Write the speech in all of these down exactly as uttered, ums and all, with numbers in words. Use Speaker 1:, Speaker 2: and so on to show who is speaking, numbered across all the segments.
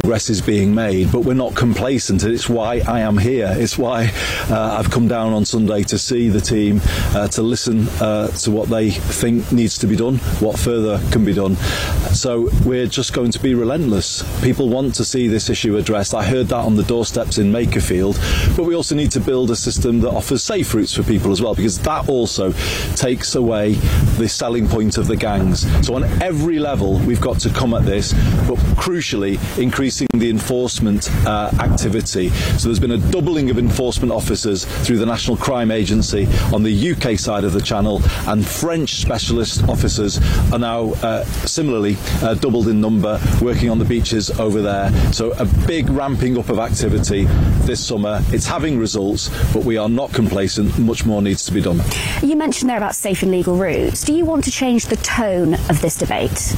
Speaker 1: progress is being made, but we're not complacent, and it's why I am here. It's why uh, I've come down on Sunday to see the team, uh, to listen uh, to what they think needs to be done, what further can be done. So we're just going to be relentless. People want to see this issue addressed. I heard that on the doorsteps in Makerfield, but we also need to build a system that offers safe routes for people as well, because that also takes away the selling point of the gangs. So on every level we've got to come at this, but crucially increasing the enforcement uh, activity. So there's been a doubling of enforcement officers through the National Crime Agency on the U K side of the Channel, and French specialist officers are now uh, similarly uh, doubled in number, working on the beaches over there. So a big ramping up of activity this summer. It's having results, but we are not complacent. Much more needs to be done.
Speaker 2: You mentioned there about safe and legal routes. Do you want to change the tone of this debate?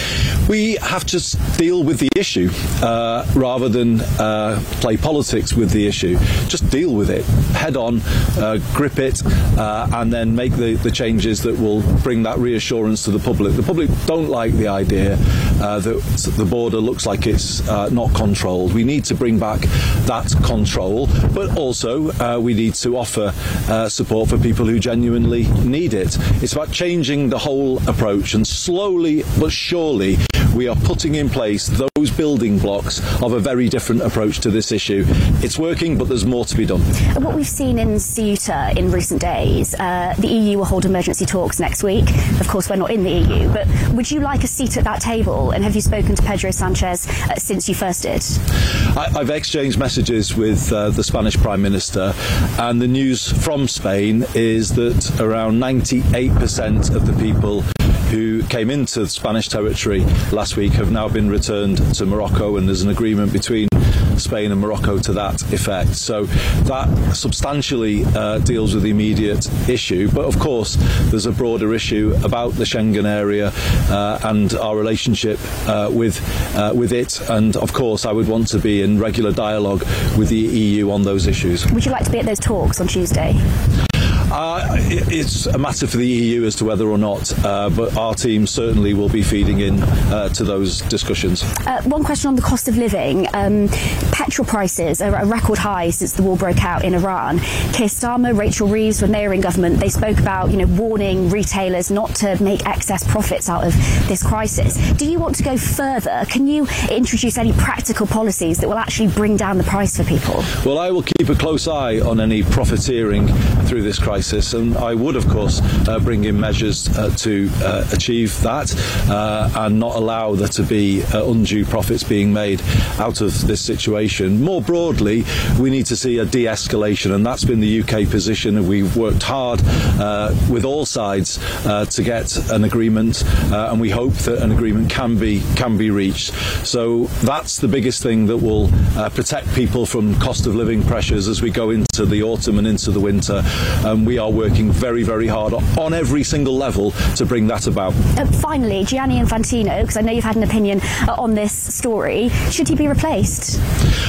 Speaker 1: We have to deal with the issue uh, rather than uh, play politics with the issue. Just deal with it head on, uh, grip it, uh, and then make the, the changes that will bring that reassurance to the public. The public don't like the idea uh, that the border looks like it's uh, not controlled. We need to bring back that control, but also uh, we need to offer uh, support for people who genuinely need it. It's about changing the whole approach, and slowly but surely we are putting in place those building blocks of a very different approach to this issue. It's working, but there's more to be done.
Speaker 2: What we've seen in Ceuta in recent days, uh, the E U will hold emergency talks next week. Of course, we're not in the E U, but would you like a seat at that table? And have you spoken to Pedro Sanchez uh, since you first did?
Speaker 1: I, I've exchanged messages with uh, the Spanish Prime Minister, and the news from Spain is that around ninety-eight percent of the people who came into Spanish territory last week have now been returned to Morocco, and there's an agreement between Spain and Morocco to that effect. So that substantially uh, deals with the immediate issue, but of course there's a broader issue about the Schengen area uh, and our relationship uh, with uh, with it, and of course I would want to be in regular dialogue with the E U on those issues.
Speaker 2: Would you like to be at those talks on Tuesday?
Speaker 1: Uh, it's a matter for the E U as to whether or not, uh, but our team certainly will be feeding in uh, to those discussions.
Speaker 2: Uh, one question on the cost of living. Um, petrol prices are at a record high since the war broke out in Iran. Keir Starmer, Rachel Reeves, when they were in government, they spoke about, you know, warning retailers not to make excess profits out of this crisis. Do you want to go further? Can you introduce any practical policies that will actually bring down the price for people?
Speaker 1: Well, I will keep a close eye on any profiteering through this crisis. And I would, of course, uh, bring in measures uh, to uh, achieve that uh, and not allow there to be uh, undue profits being made out of this situation. More broadly, we need to see a de-escalation, and that's been the U K position, and we've worked hard uh, with all sides uh, to get an agreement, uh, and we hope that an agreement can be can be reached. So that's the biggest thing that will uh, protect people from cost of living pressures as we go into the autumn and into the winter. Um, we are working very, very hard on every single level to bring that about.
Speaker 2: Uh, finally, Gianni Infantino, because I know you've had an opinion uh, on this story, should he be replaced?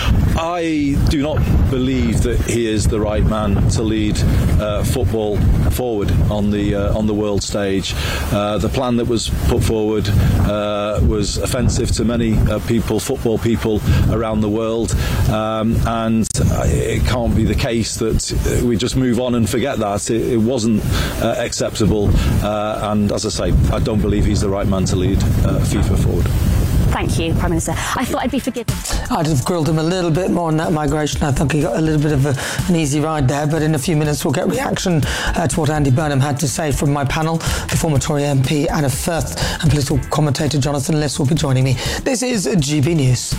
Speaker 1: I do not believe that he is the right man to lead uh, football forward on the uh, on the world stage. Uh, the plan that was put forward uh, was offensive to many uh, people, football people around the world, um, and it can't be the case that we just move on and forget that. It, it wasn't uh, acceptable, uh, and as I say, I don't believe he's the right man to lead uh, FIFA forward.
Speaker 2: Thank you, Prime Minister. I thought I'd be forgiven.
Speaker 3: I'd have grilled him a little bit more on that migration. I think he got a little bit of a, an easy ride there, but in a few minutes we'll get reaction uh, to what Andy Burnham had to say from my panel. The former Tory M P Anna Firth and political commentator Jonathan Liss will be joining me. This is G B News.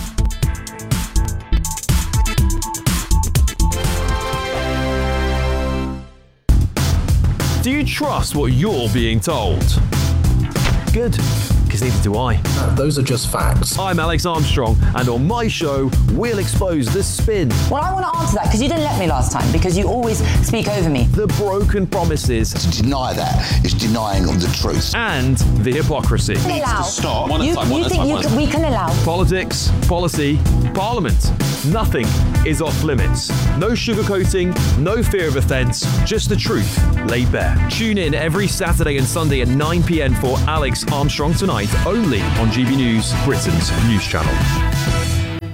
Speaker 4: Do you trust what you're being told? Good, because neither do I.
Speaker 5: No, those are just facts.
Speaker 4: I'm Alex Armstrong, and on my show, we'll expose the spin.
Speaker 6: Well, I want to answer that, because you didn't let me last time, because you always speak over me.
Speaker 4: The broken promises.
Speaker 7: To deny that is denying the truth.
Speaker 4: And the hypocrisy.
Speaker 6: Allow.
Speaker 7: Stop.
Speaker 6: One you, time, you think you can, we can allow?
Speaker 4: Politics, policy, parliament. Nothing is off limits. No sugarcoating, no fear of offence, just the truth laid bare. Tune in every Saturday and Sunday at nine p.m. for Alex Armstrong Tonight, only on G B News, Britain's news channel.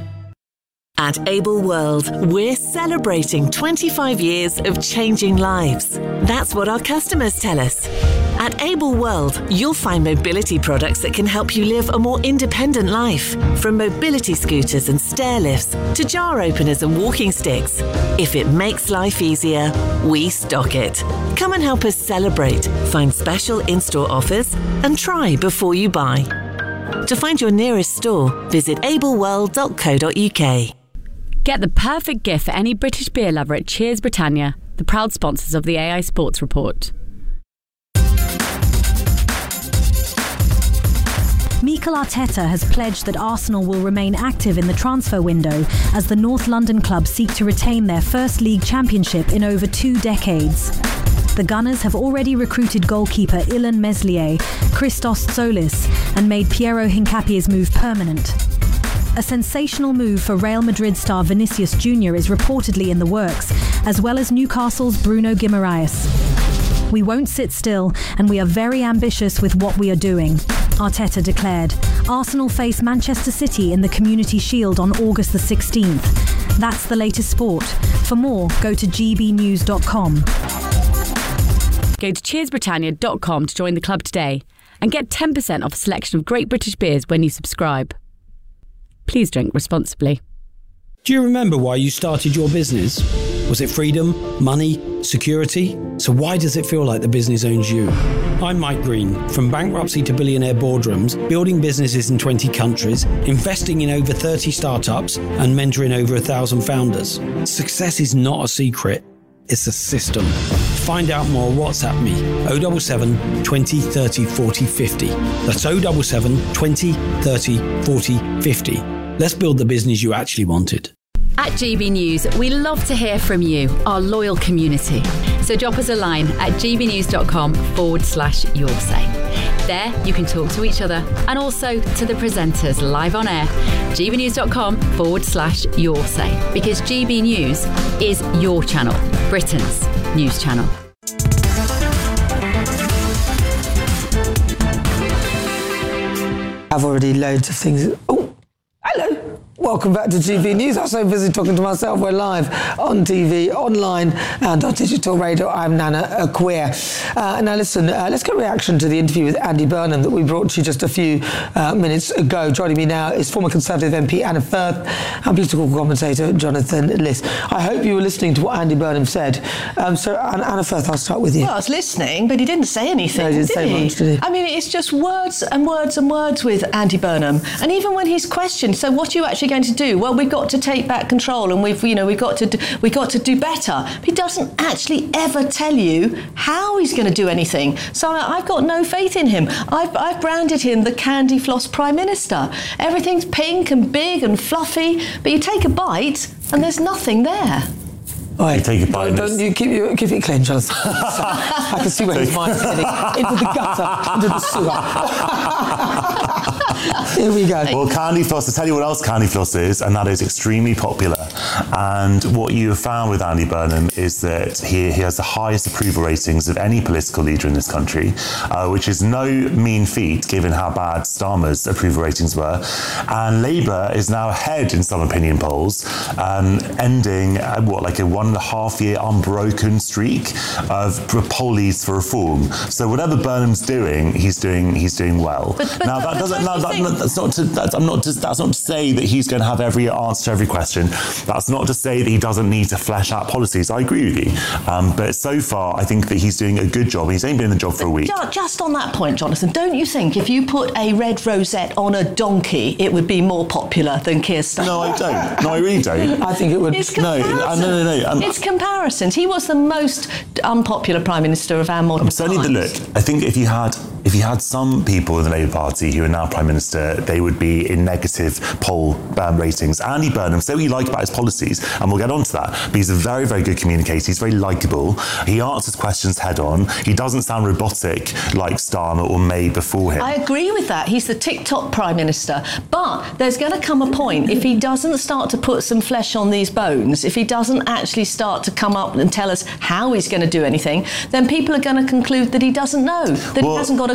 Speaker 5: At Able World, we're celebrating twenty-five years of changing lives. That's what our customers tell us. At Able World, you'll find mobility products that can help you live a more independent life. From mobility scooters and stair lifts to jar openers and walking sticks. If it makes life easier, we stock it. Come and help us celebrate, find special in-store offers, and try before you buy. To find your nearest store, visit able world dot co dot uk.
Speaker 8: Get the perfect gift for any British beer lover at Cheers Britannia, the proud sponsors of the A I Sports Report.
Speaker 9: Mikel Arteta has pledged that Arsenal will remain active in the transfer window as the North London club seek to retain their first league championship in over two decades. The Gunners have already recruited goalkeeper Ilan Meslier, Christos Solis, and made Piero Hincapie's move permanent. A sensational move for Real Madrid star Vinicius Junior is reportedly in the works, as well as Newcastle's Bruno Guimaraes. We won't sit still, and we are very ambitious with what we are doing, Arteta declared. Arsenal face Manchester City in the Community Shield on August the sixteenth. That's the latest sport. For more, go to g b news dot com.
Speaker 8: Go to cheers britannia dot com to join the club today and get ten percent off a selection of great British beers when you subscribe. Please drink responsibly.
Speaker 10: Do you remember why you started your business? Was it freedom, money, security? So why does it feel like the business owns you? I'm Mike Green. From bankruptcy to billionaire boardrooms, building businesses in twenty countries, investing in over thirty startups, and mentoring over a thousand founders. Success is not a secret. It's a system. Find out more, WhatsApp me, oh seven seven, twenty, thirty, forty, fifty. That's oh seven seven, twenty, thirty, forty, fifty. Let's build the business you actually wanted.
Speaker 8: At G B News, we love to hear from you, our loyal community. So drop us a line at gbnews.com forward slash your say. There, you can talk to each other and also to the presenters live on air. gbnews.com forward slash your say. Because G B News is your channel, Britain's news channel.
Speaker 3: I've already loads of things. Oh, hello. Welcome back to G B News. I'm so busy talking to myself. We're live on T V, online, and on digital radio. I'm Nana Queer. Uh, now, listen, uh, let's get a reaction to the interview with Andy Burnham that we brought to you just a few uh, minutes ago. Joining me now is former Conservative M P Anna Firth and political commentator Jonathan Liss. I hope you were listening to what Andy Burnham said. Um, so, Anna Firth, I'll start with you.
Speaker 11: Well, I was listening, but he didn't say anything,
Speaker 3: no, he didn't
Speaker 11: did
Speaker 3: say
Speaker 11: he?
Speaker 3: much, did he?
Speaker 11: I mean, it's just words and words and words with Andy Burnham. And even when he's questioned, so what are you actually going to do? Well, we've got to take back control, and we've, you know, we've got to, do, we've got to do better. But he doesn't actually ever tell you how he's going to do anything. So I've got no faith in him. I've, I've branded him the candy floss prime minister. Everything's pink and big and fluffy, but you take a bite and there's nothing there.
Speaker 3: Right.
Speaker 12: You take a bite.
Speaker 3: Don't, don't you keep, you keep it clean, Jonathan. I can see where his mind's heading. Into the gutter, into the sewer. Here we go.
Speaker 12: Well, candy floss, I'll tell you what else candy floss is, and that is extremely popular. And what you have found with Andy Burnham is that he, he has the highest approval ratings of any political leader in this country, uh, which is no mean feat given how bad Starmer's approval ratings were. And Labour is now ahead in some opinion polls, um, ending, uh, what, like a one and a half year unbroken streak of poll leads for reform. So whatever Burnham's doing, he's doing he's doing well.
Speaker 11: But, but,
Speaker 12: now
Speaker 11: but,
Speaker 12: that doesn't. Now, that,
Speaker 11: think...
Speaker 12: that's not to. That's, I'm not. Just, that's not to say that he's going to have every answer to every question. That's not to say that he doesn't need to flesh out policies. I agree with you. Um, but so far, I think that he's doing a good job. He's only been in the job for a week.
Speaker 11: Just on that point, Jonathan, don't you think if you put a red rosette on a donkey, it would be more popular than Keir Starmer?
Speaker 12: No, I don't. No, I really don't.
Speaker 3: I think it would.
Speaker 11: It's
Speaker 12: no,
Speaker 11: no,
Speaker 12: no, no, no. Um,
Speaker 11: it's comparisons. He was the most unpopular Prime Minister of our modern
Speaker 12: I'm certainly the look. I think if you had if you had some people in the Labour Party who are now Prime Minister, they would be in negative poll um, ratings. Andy Burnham, say what you like about his policies, and we'll get on to that, but he's a very, very good communicator. He's very likeable. He answers questions head on. He doesn't sound robotic like Starmer or May before him.
Speaker 11: I agree with that. He's the TikTok Prime Minister. But there's going to come a point, if he doesn't start to put some flesh on these bones, if he doesn't actually start to come up and tell us how he's going to do anything, then people are going to conclude that he doesn't know, that well, he hasn't got a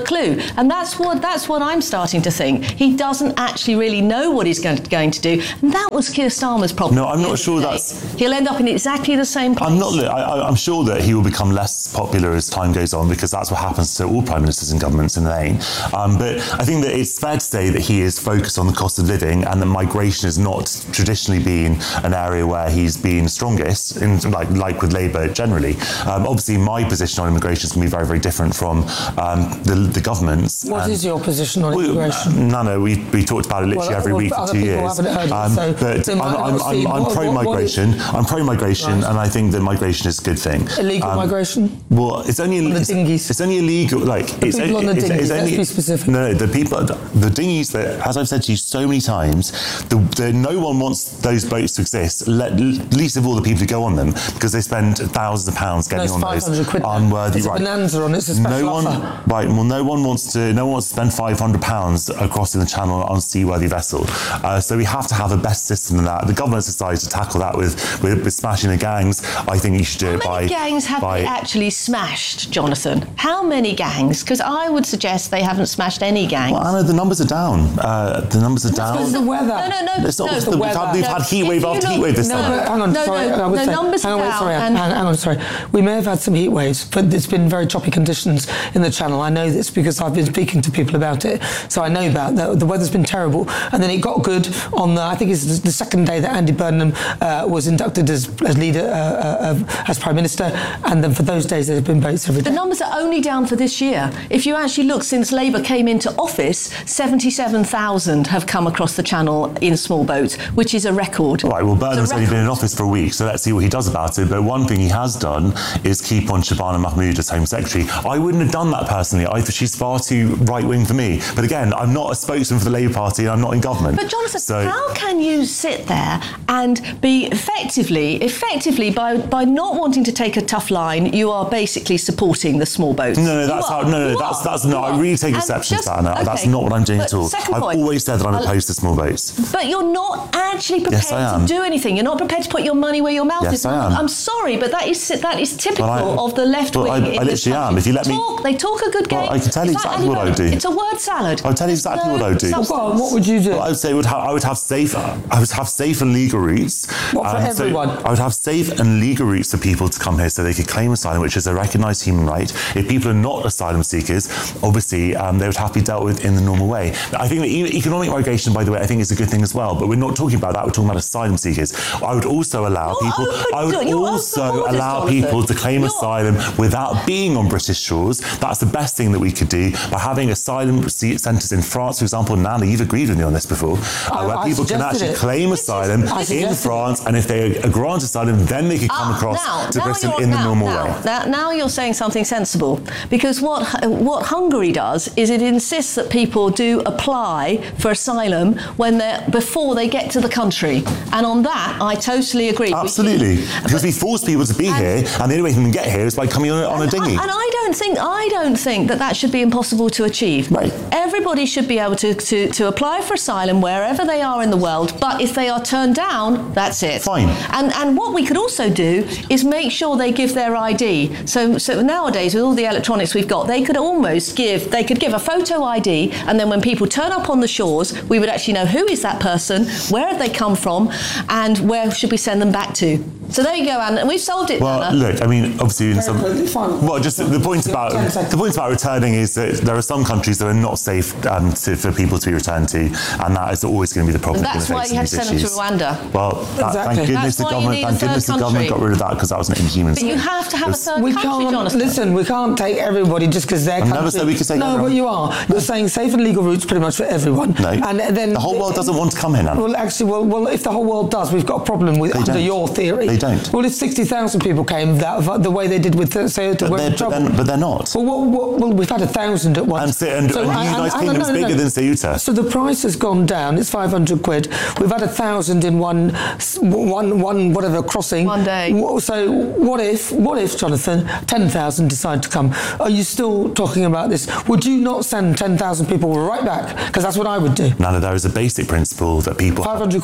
Speaker 11: clue. And that's what that's what I'm starting to think. He doesn't actually really know what he's going to, going to do. And that was Keir Starmer's problem.
Speaker 12: No, I'm not sure that's...
Speaker 11: He'll end up in exactly the same place.
Speaker 12: I'm not. I, I'm sure that he will become less popular as time goes on, because that's what happens to all prime ministers and governments in the main. Um, but I think that it's fair to say that he is focused on the cost of living, and that migration has not traditionally been an area where he's been strongest, in, like, like with Labour generally. Um, obviously, my position on immigration is going to be very, very different from um, the, the government's.
Speaker 3: What
Speaker 12: and
Speaker 3: is your position on
Speaker 12: we,
Speaker 3: immigration?
Speaker 12: No, no, we, we talked about it literally
Speaker 3: well,
Speaker 12: every
Speaker 3: well,
Speaker 12: week for two years.
Speaker 3: Um, so
Speaker 12: but I'm, I'm, I'm, I'm
Speaker 3: what,
Speaker 12: pro-migration.
Speaker 3: What, what
Speaker 12: I'm pro-migration, right. And I think that migration is a good thing.
Speaker 3: Illegal
Speaker 12: um,
Speaker 3: migration?
Speaker 12: Well, it's only
Speaker 3: on the
Speaker 12: it's,
Speaker 3: dinghies.
Speaker 12: It's only illegal. Like
Speaker 3: the
Speaker 12: it's,
Speaker 3: people
Speaker 12: it,
Speaker 3: on the
Speaker 12: it's,
Speaker 3: dinghies.
Speaker 12: It's only,
Speaker 3: Let's be specific.
Speaker 12: No, the people, the dinghies that, as I've said to you so many times, the, the, no one wants those boats to exist. Let, least of all the people who go on them, because they spend thousands of pounds getting
Speaker 3: no,
Speaker 12: on those
Speaker 3: quid
Speaker 12: unworthy.
Speaker 3: It's
Speaker 12: right.
Speaker 3: a bonanza on it. It's a special
Speaker 12: no one,
Speaker 3: offer.
Speaker 12: Right. Well, no one wants to. No one wants to spend five hundred pounds across in the channel on a seaworthy vessel. Uh, so we have to have a better system than that. The government's decided to tackle that with, with, with smashing the gangs. I think you should do
Speaker 11: How
Speaker 12: it by.
Speaker 11: How many gangs have
Speaker 12: by,
Speaker 11: they actually smashed, Jonathan? How many gangs? Because I would suggest they haven't smashed any gangs.
Speaker 12: Well, Anna, the numbers are down. Uh, the numbers are down.
Speaker 3: It's the weather.
Speaker 11: No, no, no.
Speaker 12: It's not
Speaker 11: no,
Speaker 12: the,
Speaker 11: the
Speaker 12: we've had, we've
Speaker 11: no,
Speaker 12: had heat wave after
Speaker 11: look,
Speaker 12: heat wave this
Speaker 3: no,
Speaker 12: summer.
Speaker 3: But hang on,
Speaker 11: no,
Speaker 3: sorry.
Speaker 11: no,
Speaker 3: I would
Speaker 11: the
Speaker 3: say,
Speaker 11: numbers
Speaker 3: hang on,
Speaker 11: are
Speaker 3: wait,
Speaker 11: down.
Speaker 3: sorry,
Speaker 11: And
Speaker 3: hang, hang on, sorry. We may have had some heat waves, but it's been very choppy conditions in the channel. I know this because I've been speaking to people about it, so I know about that. The weather's been terrible, and then it got good on the. I think it's the second day that Andy Burnham uh, was inducted as, as leader, uh, uh, as Prime Minister, and then for those days there's been boats every day.
Speaker 11: The numbers are only down for this year. If you actually look, since Labour came into office, seventy-seven thousand have come across the channel in small boats, which is a record.
Speaker 12: Right, well, Burnham's only been in office for a week, so let's see what he does about it. But one thing he has done is keep on Shabana Mahmood as Home Secretary. I wouldn't have done that personally. I think she's far too right-wing for me. But again, I'm not a spokesman for the Labour Party, and I'm not in government.
Speaker 11: But Jonathan,
Speaker 12: so,
Speaker 11: how can you sit there and be effectively, effectively, by, by not wanting to take a tough line, you are basically supporting the small boats?
Speaker 12: No, no, that's how. No, no,
Speaker 11: you
Speaker 12: that's
Speaker 11: are.
Speaker 12: that's no. I really take
Speaker 11: And
Speaker 12: exception
Speaker 11: just,
Speaker 12: to that. No,
Speaker 11: okay.
Speaker 12: That's not what I'm doing
Speaker 11: But
Speaker 12: at all.
Speaker 11: second
Speaker 12: I've
Speaker 11: point,
Speaker 12: always said that I'm
Speaker 11: I'll,
Speaker 12: opposed to small boats.
Speaker 11: But you're not actually prepared
Speaker 12: Yes, I am.
Speaker 11: to do anything. You're not prepared to put your money where your mouth
Speaker 12: Yes,
Speaker 11: is.
Speaker 12: I am.
Speaker 11: I'm sorry, but that is that is typical
Speaker 12: Well, I-
Speaker 11: of the left
Speaker 12: well,
Speaker 11: wing.
Speaker 12: I-
Speaker 11: in
Speaker 12: I
Speaker 11: this
Speaker 12: literally
Speaker 11: country.
Speaker 12: am. If you let me-
Speaker 11: talk, they talk a good game.
Speaker 12: Well, I can tell you
Speaker 11: It's like
Speaker 12: exactly what I would do.
Speaker 11: It's a word salad.
Speaker 12: I'll tell you exactly
Speaker 11: No
Speaker 12: what I would do.
Speaker 11: substance.
Speaker 3: Well, what would you do?
Speaker 12: Well, I would say would ha- I would have safe. I would have safe and legal routes.
Speaker 3: What, for
Speaker 12: Um, so
Speaker 3: everyone?
Speaker 12: I would have safe and legal routes for people to come here, so they could claim asylum, which is a recognised human right. If people are not asylum seekers, obviously um, they would have to be dealt with in the normal way. I think that e- economic migration, by the way, I think is a good thing as well. But we're not talking about that. We're talking about asylum seekers. I would also allow
Speaker 11: You're
Speaker 12: people.
Speaker 11: open
Speaker 12: I would
Speaker 11: to it. You're
Speaker 12: also
Speaker 11: open borders,
Speaker 12: allow
Speaker 11: Jonathan.
Speaker 12: people to claim
Speaker 11: You're-
Speaker 12: asylum without being on British shores. That's the best thing that we could do by having asylum centres in France, for example. Nana, you've agreed with me on this before, uh,
Speaker 3: I-
Speaker 12: where
Speaker 3: I
Speaker 12: people can
Speaker 3: suggested
Speaker 12: actually
Speaker 3: it.
Speaker 12: claim asylum
Speaker 3: I
Speaker 12: in
Speaker 3: suggested
Speaker 12: France, and if they are granted asylum, then they could come
Speaker 11: Ah,
Speaker 12: across
Speaker 11: now,
Speaker 12: to
Speaker 11: now
Speaker 12: Britain
Speaker 11: you're-
Speaker 12: in the
Speaker 11: now,
Speaker 12: normal
Speaker 11: now,
Speaker 12: way.
Speaker 11: Now, now you're saying something sensible, because what what Hungary does is it insists that people do apply for asylum when they before they get to the country, and on that I totally agree.
Speaker 12: Absolutely, because we force people to be
Speaker 11: and-
Speaker 12: here, and the only way they can get here is by coming on a, on a dinghy.
Speaker 11: And I don't think I don't think that that should be impossible to achieve.
Speaker 12: Right.
Speaker 11: Everybody should be able to, to, to apply for asylum wherever they are in the world, but if they are turned down, that's it.
Speaker 12: Fine.
Speaker 11: And and what we could also do is make sure they give their I D. So so nowadays with all the electronics we've got, they could almost give they could give a photo I D, and then when people turn up on the shores, we would actually know who is that person, where have they come from, and where should we send them back to. So there you go, Anna. And we've solved it,
Speaker 12: Well,
Speaker 11: Anna.
Speaker 12: look, I mean, obviously, in some.
Speaker 3: Fine.
Speaker 12: Well, just the point about
Speaker 3: ten seconds.
Speaker 12: the point about returning is that there are some countries that are not safe um, to, for people to be returned to, and that is always going to be the problem.
Speaker 11: And that's why you had to send them to Rwanda.
Speaker 12: Well, that,
Speaker 3: Exactly.
Speaker 12: thank goodness
Speaker 11: That's
Speaker 12: the
Speaker 11: why you
Speaker 12: government,
Speaker 11: need a
Speaker 12: thank goodness
Speaker 11: third
Speaker 12: the government
Speaker 11: country.
Speaker 12: got rid of that, because that was an inhuman.
Speaker 11: But you have to have a third
Speaker 3: We
Speaker 11: country,
Speaker 3: can't
Speaker 11: Jonathan.
Speaker 3: listen. We can't take everybody just because they're.
Speaker 12: I've never said we could take
Speaker 3: No,
Speaker 12: everyone.
Speaker 3: but you are. You're saying safe and legal routes pretty much for everyone.
Speaker 12: No,
Speaker 3: and then
Speaker 12: the whole world doesn't want to come here now.
Speaker 3: Well, actually, well, well, if the whole world does, we've got a problem with
Speaker 12: They
Speaker 3: under
Speaker 12: don't.
Speaker 3: your theory.
Speaker 12: They don't.
Speaker 3: Well, if sixty thousand people came that the way they did with Ceuta,
Speaker 12: But
Speaker 3: we're
Speaker 12: they're,
Speaker 3: in
Speaker 12: but,
Speaker 3: trouble.
Speaker 12: they're, but they're not.
Speaker 3: Well, what, what, well, we've had a thousand at once.
Speaker 12: And, so, and, and the
Speaker 3: I-
Speaker 12: United
Speaker 3: I-
Speaker 12: Kingdom
Speaker 3: no,
Speaker 12: is
Speaker 3: no, no,
Speaker 12: bigger
Speaker 3: no.
Speaker 12: than Ceuta.
Speaker 3: So the price has gone down. It's five hundred quid. We've had a thousand in one, one, one whatever crossing.
Speaker 11: One day.
Speaker 3: So what if, what if, Jonathan, ten thousand decide to come? Are you still talking about this? Would you not send ten thousand people right back? Because that's what I would do.
Speaker 12: Nana, there is a basic principle that people.
Speaker 3: five hundred quid.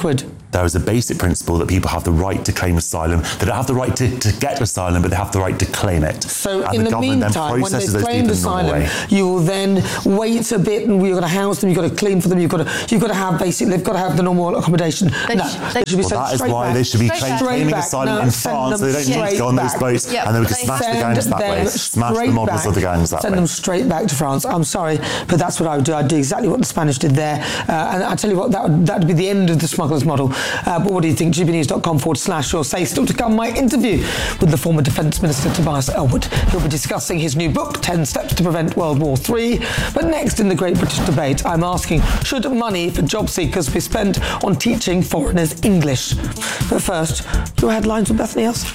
Speaker 12: there is a basic principle that people have the right to claim asylum. They don't have the right to, to get asylum, but they have the right to claim it.
Speaker 3: So
Speaker 12: and
Speaker 3: in
Speaker 12: the,
Speaker 3: the meantime, when they've claimed asylum, you will then wait a bit, and you've got to house them, you've got to clean for them, you've got to you've got to have basically they've got to have the normal accommodation.
Speaker 11: They
Speaker 3: no,
Speaker 11: sh-
Speaker 3: they should be
Speaker 12: well,
Speaker 3: sent
Speaker 12: that is
Speaker 3: straight
Speaker 12: why
Speaker 3: back.
Speaker 12: they should be
Speaker 3: Straight
Speaker 12: claim, claiming
Speaker 3: back.
Speaker 12: asylum
Speaker 3: no,
Speaker 12: in
Speaker 3: send
Speaker 12: France, so they don't need to go on those
Speaker 3: back.
Speaker 12: boats,
Speaker 11: Yep.
Speaker 12: and then we can
Speaker 11: They
Speaker 12: smash the
Speaker 3: Send
Speaker 12: gangs that
Speaker 3: them
Speaker 12: way, smash the
Speaker 3: straight
Speaker 12: models
Speaker 3: back.
Speaker 12: of the gangs that
Speaker 3: Send
Speaker 12: way.
Speaker 3: them straight back to France. I'm sorry, but that's what I would do. I'd do exactly what the Spanish did there. Uh, and I tell you what, that would that would be the end of the smugglers model. Uh, but what do you think? gbnews.com forward slash your say. Still to come, my interview with the former Defence Minister Tobias Ellwood. He'll be discussing his new book, ten steps to Prevent World War Three. But next in the Great British Debate, I'm asking, should money for job seekers be spent on teaching foreigners English? But first, your headlines with Bethany Else.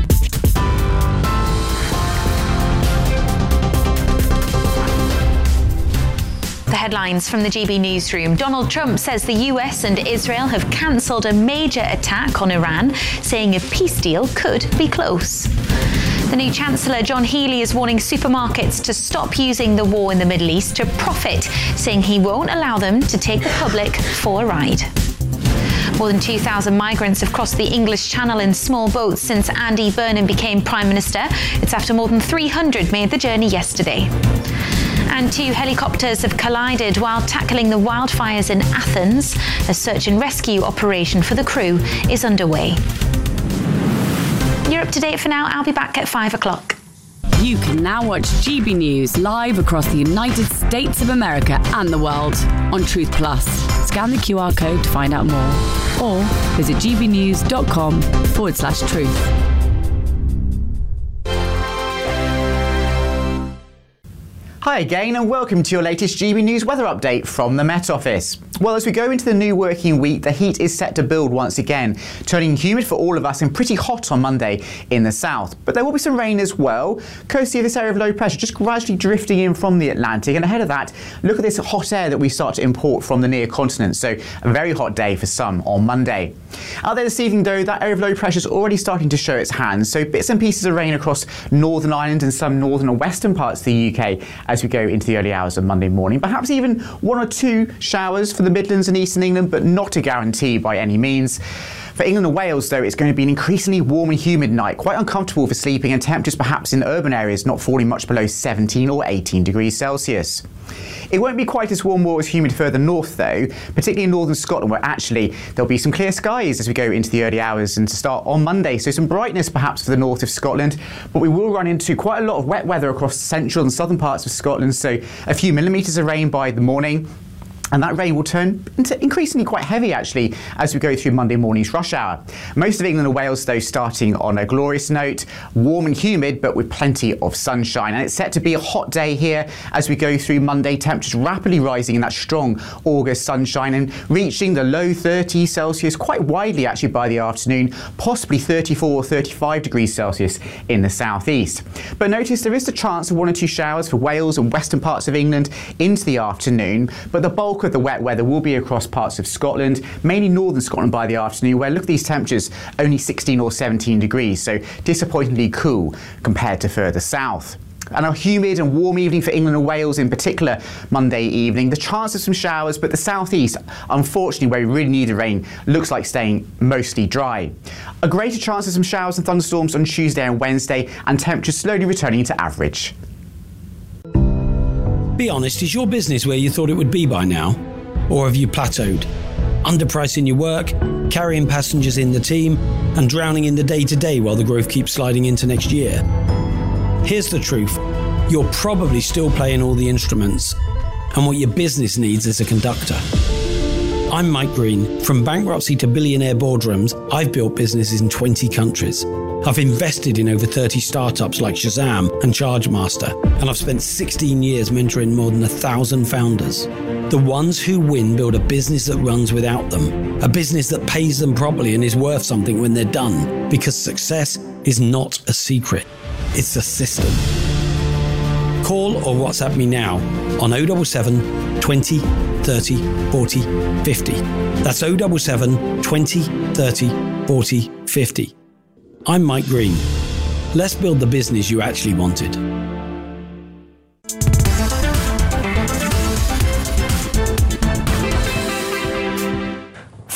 Speaker 13: The headlines from the G B newsroom. Donald Trump says the U S and Israel have cancelled a major attack on Iran, saying a peace deal could be close. The new Chancellor, John Healey, is warning supermarkets to stop using the war in the Middle East to profit, saying he won't allow them to take the public for a ride. More than two thousand migrants have crossed the English Channel in small boats since Andy Burnham became Prime Minister. It's after more than three hundred made the journey yesterday. And two helicopters have collided while tackling the wildfires in Athens. A search and rescue operation for the crew is underway. You're up to date for now. I'll be back at five o'clock.
Speaker 14: You can now watch G B News live across the United States of America and the world on Truth Plus. Scan the Q R code to find out more, or visit gbnews.com forward slash truth.
Speaker 15: Hi again and welcome to your latest G B News weather update from the Met Office. Well, as we go into the new working week, the heat is set to build once again, turning humid for all of us and pretty hot on Monday in the south. But there will be some rain as well. Courtesy of this area of low pressure just gradually drifting in from the Atlantic, and ahead of that, look at this hot air that we start to import from the near continent. So a very hot day for some on Monday. Out there this evening though, that area of low pressure is already starting to show its hands. So bits and pieces of rain across Northern Ireland and some northern and western parts of the U K as we go into the early hours of Monday morning. Perhaps even one or two showers for the Midlands and Eastern England, but not a guarantee by any means. For England and Wales, though, it's going to be an increasingly warm and humid night, quite uncomfortable for sleeping, and temperatures perhaps in urban areas not falling much below seventeen or eighteen degrees Celsius. It won't be quite as warm or as humid further north, though, particularly in northern Scotland, where actually there'll be some clear skies as we go into the early hours and to start on Monday. So some brightness perhaps for the north of Scotland, but we will run into quite a lot of wet weather across central and southern parts of Scotland, so a few millimetres of rain by the morning. And that rain will turn into increasingly quite heavy, actually, as we go through Monday morning's rush hour. Most of England and Wales, though, starting on a glorious note, warm and humid, but with plenty of sunshine. And it's set to be a hot day here as we go through Monday, temperatures rapidly rising in that strong August sunshine and reaching the low thirties Celsius quite widely, actually, by the afternoon, possibly thirty-four or thirty-five degrees Celsius in the southeast. But notice there is the chance of one or two showers for Wales and western parts of England into the afternoon, but the bulk of the wet weather will be across parts of Scotland, mainly northern Scotland by the afternoon, where look at these temperatures, only sixteen or seventeen degrees, so disappointingly cool compared to further south. And a humid and warm evening for England and Wales in particular Monday evening. The chance of some showers, but the southeast, unfortunately, where we really need the rain, looks like staying mostly dry. A greater chance of some showers and thunderstorms on Tuesday and Wednesday, and temperatures slowly returning to average.
Speaker 10: Be honest, is your business where you thought it would be by now? Or have you plateaued? Underpricing your work, carrying passengers in the team, and drowning in the day-to-day while the growth keeps sliding into next year? Here's the truth. You're probably still playing all the instruments, and what your business needs is a conductor. I'm Mike Green. From bankruptcy to billionaire boardrooms, I've built businesses in twenty countries. I've invested in over thirty startups like Shazam and Chargemaster, and I've spent sixteen years mentoring more than a thousand founders. The ones who win build a business that runs without them, a business that pays them properly and is worth something when they're done, because success is not a secret, it's a system. Call or WhatsApp me now on oh seven seven, twenty, thirty, forty, fifty. That's oh seven seven, twenty, thirty, forty, fifty. I'm Mike Green. Let's build the business you actually wanted.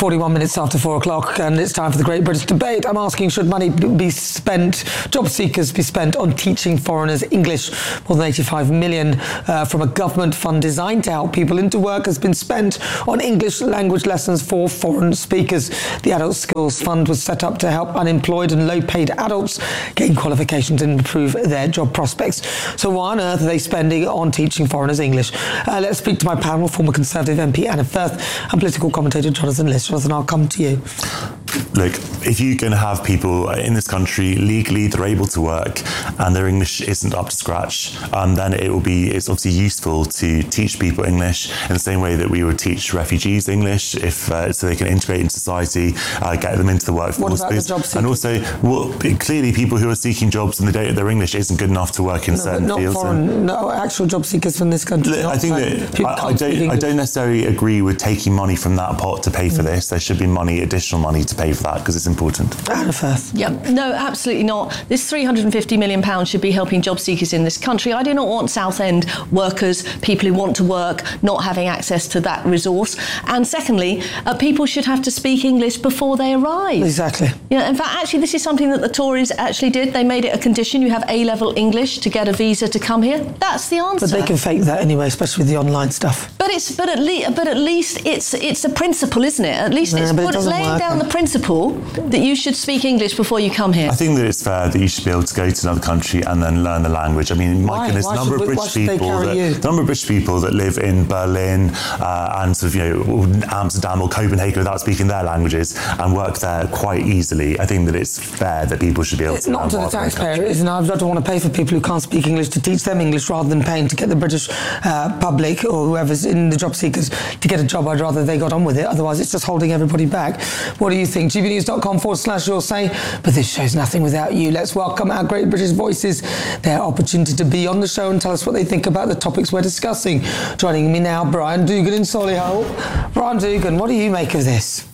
Speaker 3: forty-one minutes after four o'clock, and it's time for the Great British Debate. I'm asking, should money be spent, job seekers be spent on teaching foreigners English? More than eighty-five million uh, from a government fund designed to help people into work has been spent on English language lessons for foreign speakers. The Adult Skills Fund was set up to help unemployed and low-paid adults gain qualifications and improve their job prospects. So why on earth are they spending on teaching foreigners English? Uh, let's speak to my panel, former Conservative M P Anna Firth and political commentator Jonathan Liss. Jonathan, I'll come to you.
Speaker 12: Look, if you're going to have people in this country legally, they're able to work and their English isn't up to scratch, um, then it will be, it's obviously useful to teach people English in the same way that we would teach refugees English, if uh, so they can integrate in society, uh, get them into the workforce.
Speaker 3: What about the job seekers?
Speaker 12: And also, well, clearly people who are seeking jobs and they don't, their English isn't good enough to work in
Speaker 3: no,
Speaker 12: certain
Speaker 3: not
Speaker 12: fields.
Speaker 3: Foreign,
Speaker 12: and,
Speaker 3: no, actual job seekers from this country.
Speaker 12: I think that I, I, don't, I don't necessarily agree with taking money from that pot to pay for mm. this. There should be money, additional money to pay for that, because it's important.
Speaker 3: Anna Firth.
Speaker 11: Yeah, no, absolutely not. This three hundred fifty million pounds should be helping job seekers in this country. I do not want Southend workers, people who want to work, not having access to that resource. And secondly, uh, people should have to speak English before they arrive.
Speaker 3: Exactly.
Speaker 11: You know, in fact, actually, this is something that the Tories actually did. They made it a condition. You have A-level English to get a visa to come here. That's the answer.
Speaker 3: But they can fake that anyway, especially with the online stuff.
Speaker 11: But it's but at least but at least it's it's a principle, isn't it? At least
Speaker 3: yeah,
Speaker 11: it's put,
Speaker 3: it
Speaker 11: laying
Speaker 3: work,
Speaker 11: down the principle that you should speak English before you come here.
Speaker 12: I think that it's fair that you should be able to go to another country and then learn the language. I mean, my
Speaker 3: why?
Speaker 12: goodness,
Speaker 3: why
Speaker 12: the number of
Speaker 3: we,
Speaker 12: British people that
Speaker 3: you?
Speaker 12: the number of British people that live in Berlin uh, and sort of, you know, Amsterdam or Copenhagen without speaking their languages and work there quite easily. I think that it's fair that people should be able
Speaker 3: it's
Speaker 12: to.
Speaker 3: Not to the taxpayer, isn't it? I don't want to pay for people who can't speak English to teach them English rather than paying to get the British uh, public or whoever's in the job seekers to get a job. I'd rather they got on with it. Otherwise, it's just holding everybody back. What do you think? G B news dot com forward slash your say. But this show's nothing without you. Let's welcome our great British voices, their opportunity to be on the show and tell us what they think about the topics we're discussing. Joining me now, Brian Dugan in Solihull. Brian Dugan, what do you make of this?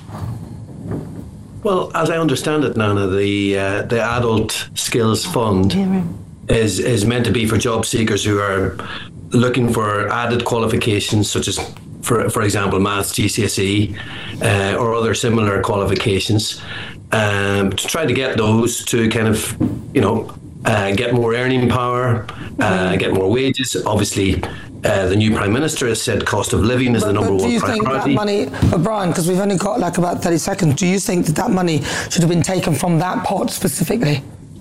Speaker 16: Well, as I understand it, Nana, the uh, the Adult Skills Fund is is meant to be for job seekers who are looking for added qualifications, such as, for for example, maths, G C S E, uh, or other similar qualifications, um, to try to get those to kind of, you know, uh, get more earning power, uh, get more wages. Obviously, Uh, the new Prime Minister has said cost of living is
Speaker 3: but,
Speaker 16: the number
Speaker 3: but
Speaker 16: one
Speaker 3: do you
Speaker 16: priority.
Speaker 3: think that money, but Brian, because we've only got like about thirty seconds, do you think that that money should have been taken from that pot specifically?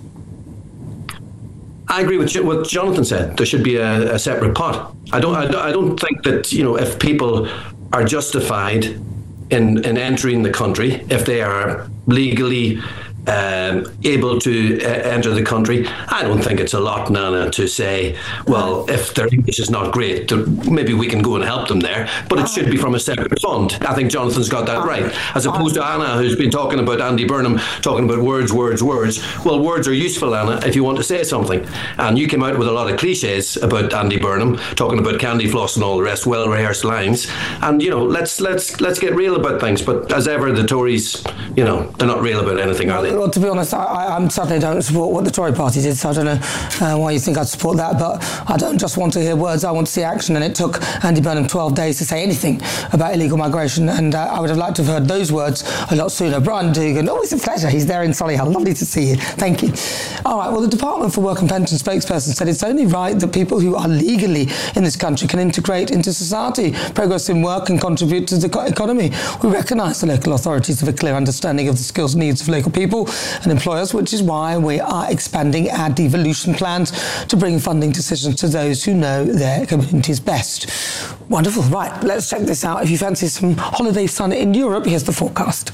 Speaker 16: I agree with what Jonathan said. There should be a, a separate pot. I don't, I don't. I don't think that, you know, if people are justified in in entering the country, if they are legally Um, able to uh, enter the country, I don't think it's a lot, Nana, to say, well, if their English is not great, maybe we can go and help them there, but it should be from a separate fund. I think Jonathan's got that right, as opposed to Anna, who's been talking about Andy Burnham, talking about words, words, words. Well, words are useful, Anna, if you want to say something. And you came out with a lot of cliches about Andy Burnham, talking about candy floss and all the rest, well-rehearsed lines. And, you know, let's let's let's get real about things. But as ever, the Tories, you know, they're not real about anything, are they?
Speaker 3: Well, to be honest, I, I I'm certainly don't support what the Tory party did, so I don't know uh, why you think I'd support that, but I don't just want to hear words, I want to see action, and it took Andy Burnham twelve days to say anything about illegal migration, and uh, I would have liked to have heard those words a lot sooner. Brian Dugan, always a pleasure. He's there in Solihull. Lovely to see you. Thank you. All right, well, the Department for Work and Pension spokesperson said it's only right that people who are legally in this country can integrate into society, progress in work and contribute to the economy. We recognise the local authorities have a clear understanding of the skills needs of local people and employers, which is why we are expanding our devolution plans to bring funding decisions to those who know their communities best. Wonderful. Right, let's check this out. If you fancy some holiday sun in Europe, here's the forecast.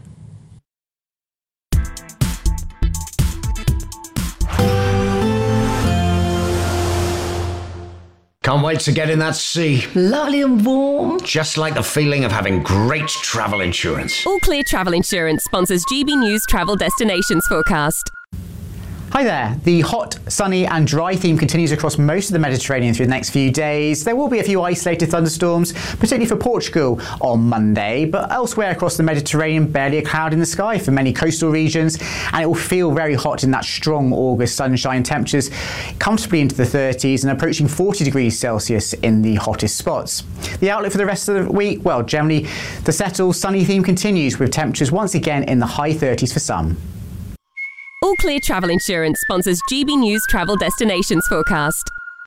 Speaker 17: Can't wait to get in that sea.
Speaker 11: Lovely and warm.
Speaker 17: Just like the feeling of having great travel insurance.
Speaker 18: All Clear Travel Insurance sponsors G B News Travel Destinations Forecast.
Speaker 15: Hi there. The hot, sunny and dry theme continues across most of the Mediterranean through the next few days. There will be a few isolated thunderstorms, particularly for Portugal on Monday, but elsewhere across the Mediterranean, barely a cloud in the sky for many coastal regions, and it will feel very hot in that strong August sunshine. Temperatures comfortably into the thirties and approaching forty degrees Celsius in the hottest spots. The outlook for the rest of the week, well, generally the settled sunny theme continues with temperatures once again in the high thirties for some.
Speaker 18: All Clear Travel Insurance sponsors G B News Travel Destinations Forecast.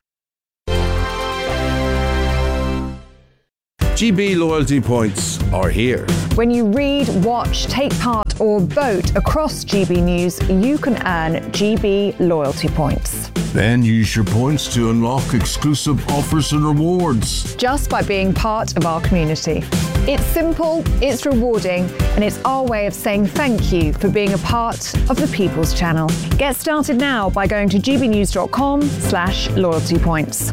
Speaker 19: G B loyalty points are here.
Speaker 20: When you read, watch, take part or vote across G B News, you can earn G B loyalty points.
Speaker 19: Then use your points to unlock exclusive offers and rewards.
Speaker 20: Just by being part of our community. It's simple, it's rewarding, and it's our way of saying thank you for being a part of the People's Channel. Get started now by going to gbnews.com slash loyalty points.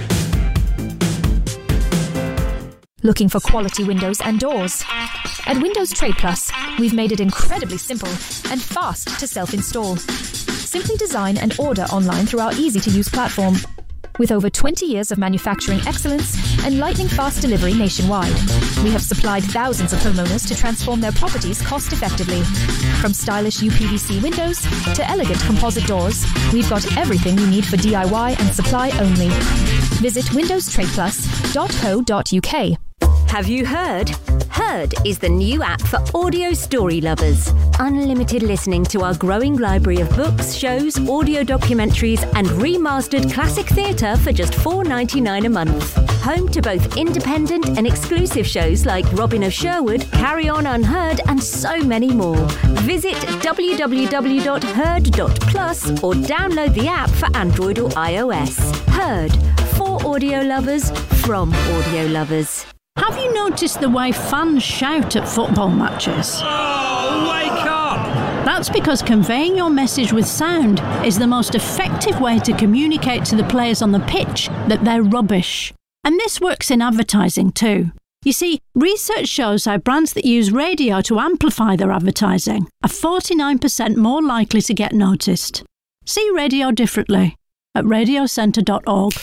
Speaker 21: Looking for quality windows and doors? At Windows Trade Plus, we've made it incredibly simple and fast to self-install. Simply design and order online through our easy-to-use platform. With over twenty years of manufacturing excellence and lightning-fast delivery nationwide, we have supplied thousands of homeowners to transform their properties cost-effectively. From stylish U P V C windows to elegant composite doors, we've got everything you need for D I Y and supply only. Visit windows trade plus dot co dot uk.
Speaker 22: Have you heard? Heard is the new app for audio story lovers. Unlimited listening to our growing library of books, shows, audio documentaries and remastered classic theatre for just four dollars ninety-nine a month. Home to both independent and exclusive shows like Robin of Sherwood, Carry On Unheard and so many more. Visit w w w dot heard dot plus or download the app for Android or iOS. Heard, for audio lovers, from audio lovers.
Speaker 23: Have you noticed the way fans shout at football matches?
Speaker 24: Oh, wake up!
Speaker 23: That's because conveying your message with sound is the most effective way to communicate to the players on the pitch that they're rubbish. And this works in advertising too. You see, research shows how brands that use radio to amplify their advertising are forty-nine percent more likely to get noticed. See radio differently at radio centre dot org.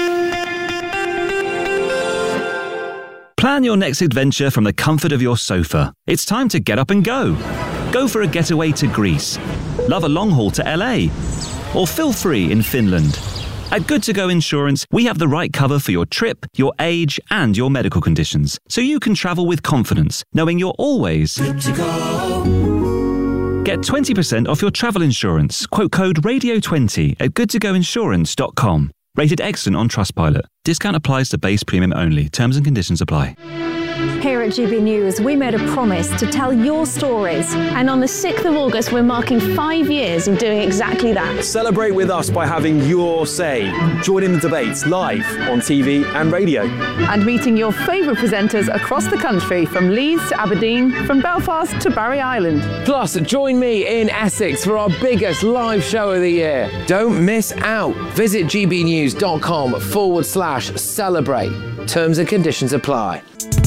Speaker 25: Plan your next adventure from the comfort of your sofa. It's time to get up and go. Go for a getaway to Greece. Love a long haul to L A. Or feel free in Finland. At Good To Go Insurance, we have the right cover for your trip, your age, and your medical conditions, so you can travel with confidence, knowing you're always good to go. Get twenty percent off your travel insurance. Quote code radio twenty at good to go insurance dot com. Rated excellent on Trustpilot. Discount applies to base premium only. Terms and conditions apply.
Speaker 20: Here at G B News, we made a promise to tell your stories. And on the sixth of August, we're marking five years of doing exactly that.
Speaker 4: Celebrate with us by having your say. Join in the debates live on T V and radio.
Speaker 26: And meeting your favourite presenters across the country, from Leeds to Aberdeen, from Belfast to Barry Island.
Speaker 27: Plus, join me in Essex for our biggest live show of the year. Don't miss out. Visit gbnews.com forward slash celebrate. Terms and conditions apply.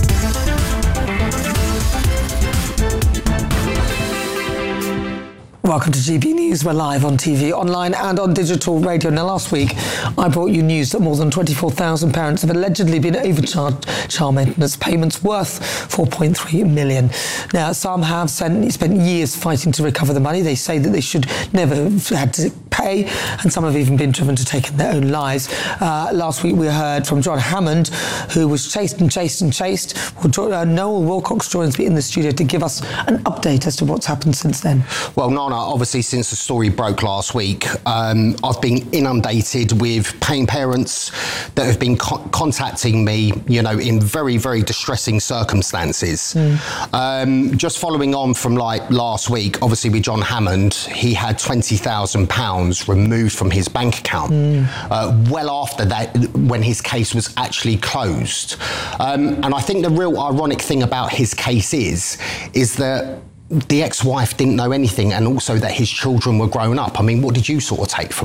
Speaker 3: Welcome to G B News. We're live on T V, online and on digital radio. Now, last week, I brought you news that more than twenty-four thousand parents have allegedly been overcharged child maintenance payments worth four point three million pounds. Now, some have spent, spent years fighting to recover the money. They say that they should never have had to pay, and some have even been driven to take their own lives. Uh, last week, we heard from John Hammond, who was chased and chased and chased. Well, uh, Noel Wilcox joins me in the studio to give us an update as to what's happened since then.
Speaker 28: Well, Nana, obviously, since the story broke last week, um, I've been inundated with paying parents that have been co- contacting me, you know, in very, very distressing circumstances. Mm. Um, just following on from like last week, obviously with John Hammond, he had twenty thousand pounds removed from his bank account, mm. uh, well after that, when his case was actually closed. Um, and I think the real ironic thing about his case is, is that the ex-wife didn't know anything, and also that his children were grown up. I mean, what did you sort of take from that?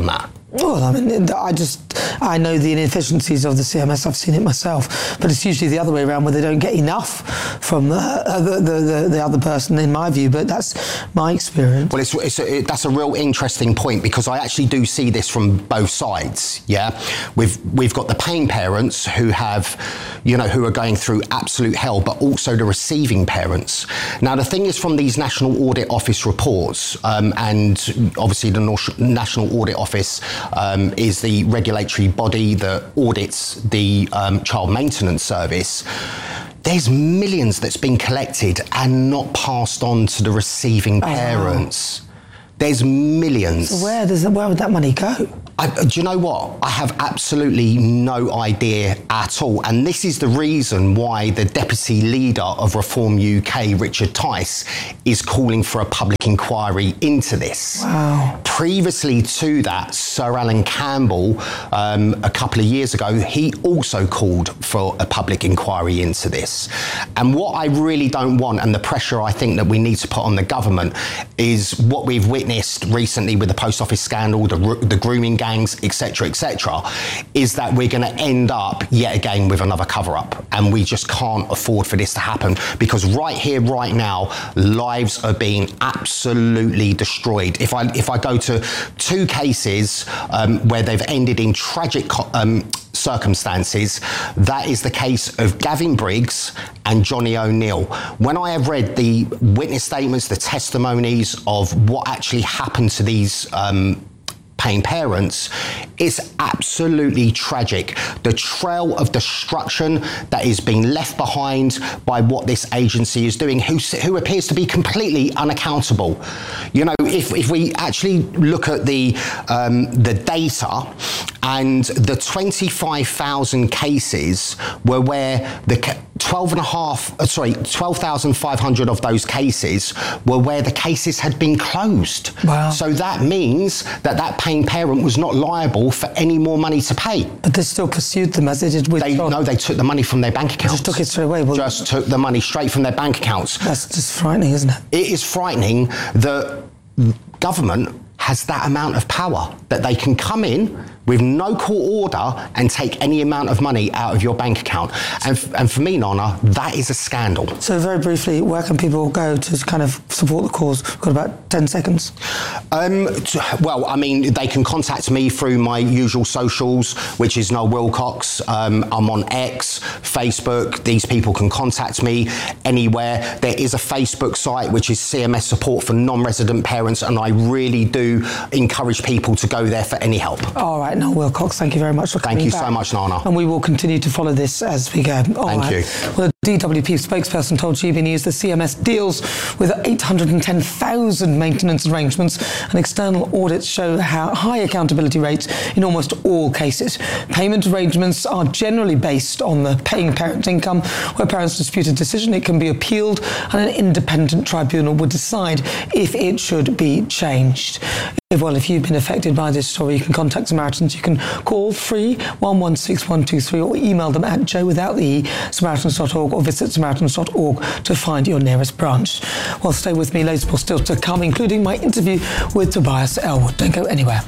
Speaker 3: Well, I mean, I just, I know the inefficiencies of the C M S. I've seen it myself, but it's usually the other way around where they don't get enough from uh, the, the, the, the other person, in my view, but that's my experience.
Speaker 28: Well, it's, it's a, it, that's a real interesting point, because I actually do see this from both sides, yeah? We've, we've got the paying parents who have, you know, who are going through absolute hell, but also the receiving parents. Now, the thing is, from these National Audit Office reports, um, and obviously the National Audit Office Um, is the regulatory body that audits the um, child maintenance service. There's millions that's been collected and not passed on to the receiving parents. Oh. There's millions.
Speaker 3: So where does where would that money go?
Speaker 28: I, do you know what? I have absolutely no idea at all. And this is the reason why the Deputy Leader of Reform U K, Richard Tice, is calling for a public inquiry into this.
Speaker 3: Wow.
Speaker 28: Previously to that, Sir Alan Campbell, um, a couple of years ago, he also called for a public inquiry into this. And what I really don't want, and the pressure I think that we need to put on the government, is what we've witnessed recently with the post office scandal, the, the grooming gangs, et cetera, et cetera, is that we're going to end up yet again with another cover-up, and we just can't afford for this to happen, because right here, right now, lives are being absolutely destroyed. If I if I go to two cases um, where they've ended in tragic um, circumstances, that is the case of Gavin Briggs and Johnny O'Neill. When I have read the witness statements, the testimonies of what actually happened to these um, paying parents, it's absolutely tragic. The trail of destruction that is being left behind by what this agency is doing, who, who appears to be completely unaccountable. You know, if, if we actually look at the um, the data, and the twenty-five thousand cases were where the twelve and a half, uh, sorry, twelve thousand five hundred of those cases were where the cases had been closed.
Speaker 3: Wow.
Speaker 28: So that means that that paying parent was not liable for any more money to pay.
Speaker 3: But they still pursued them as they did with...
Speaker 28: They, no, they took the money from their bank accounts.
Speaker 3: Just took it straight away. Well,
Speaker 28: just took the money straight from their bank accounts.
Speaker 3: That's just frightening, isn't it?
Speaker 28: It is frightening that government has that amount of power, that they can come in with no court order and take any amount of money out of your bank account. And, f- and for me, Nana, that is a scandal.
Speaker 3: So very briefly, where can people go to kind of support the cause? We've got about ten seconds.
Speaker 28: Um, t- well, I mean, they can contact me through my usual socials, which is Noel Wilcox. Um, I'm on X, Facebook. These people can contact me anywhere. There is a Facebook site, which is C M S Support for Non-Resident Parents, and I really do encourage people to go there for any help.
Speaker 3: All right. Noel Wilcox, thank you very much for coming
Speaker 28: Thank you
Speaker 3: back.
Speaker 28: so much, Nana.
Speaker 3: And we will continue to follow this as we go. All
Speaker 28: Thank
Speaker 3: right.
Speaker 28: you.
Speaker 3: Well, the D W P spokesperson told G B News the C M S deals with eight hundred ten thousand maintenance arrangements, and external audits show how high accountability rates in almost all cases. Payment arrangements are generally based on the paying parent's income. Where parents dispute a decision, it can be appealed, and an independent tribunal would decide if it should be changed. If, well, if you've been affected by this story, you can contact Samaritans. You can call free one one six one two three or email them at joe without the e, samaritans dot org, or visit samaritans dot org to find your nearest branch. Well, stay with me. Loads more still to come, including my interview with Tobias Elwood. Don't go anywhere.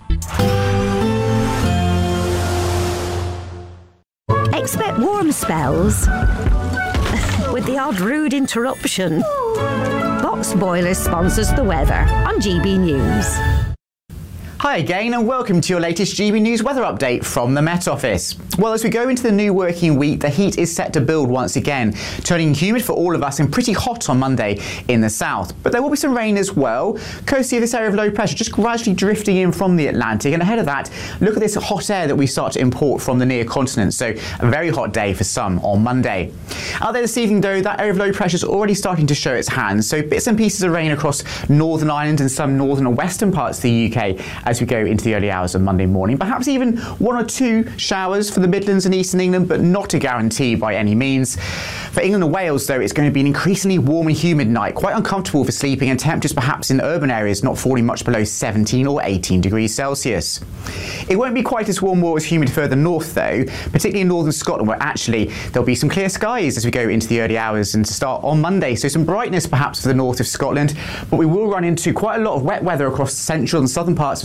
Speaker 22: Expect warm spells with the odd rude interruption. Box Boilers sponsors the weather on G B News.
Speaker 15: Hi again, and welcome to your latest G B News weather update from the Met Office. Well, as we go into the new working week, the heat is set to build once again, turning humid for all of us and pretty hot on Monday in the south. But there will be some rain as well. Courtesy of this area of low pressure just gradually drifting in from the Atlantic. And ahead of that, look at this hot air that we start to import from the near continent. So a very hot day for some on Monday. Out there this evening, though, that area of low pressure is already starting to show its hands. So bits and pieces of rain across Northern Ireland and some northern and western parts of the U K as we go into the early hours of Monday morning. Perhaps even one or two showers for the Midlands and Eastern England, but not a guarantee by any means. For England and Wales, though, it's going to be an increasingly warm and humid night, quite uncomfortable for sleeping, and temperatures perhaps in urban areas not falling much below seventeen or eighteen degrees Celsius. It won't be quite as warm or as humid further north, though, particularly in northern Scotland, where actually there'll be some clear skies as we go into the early hours and to start on Monday. So some brightness perhaps for the north of Scotland, but we will run into quite a lot of wet weather across central and southern parts of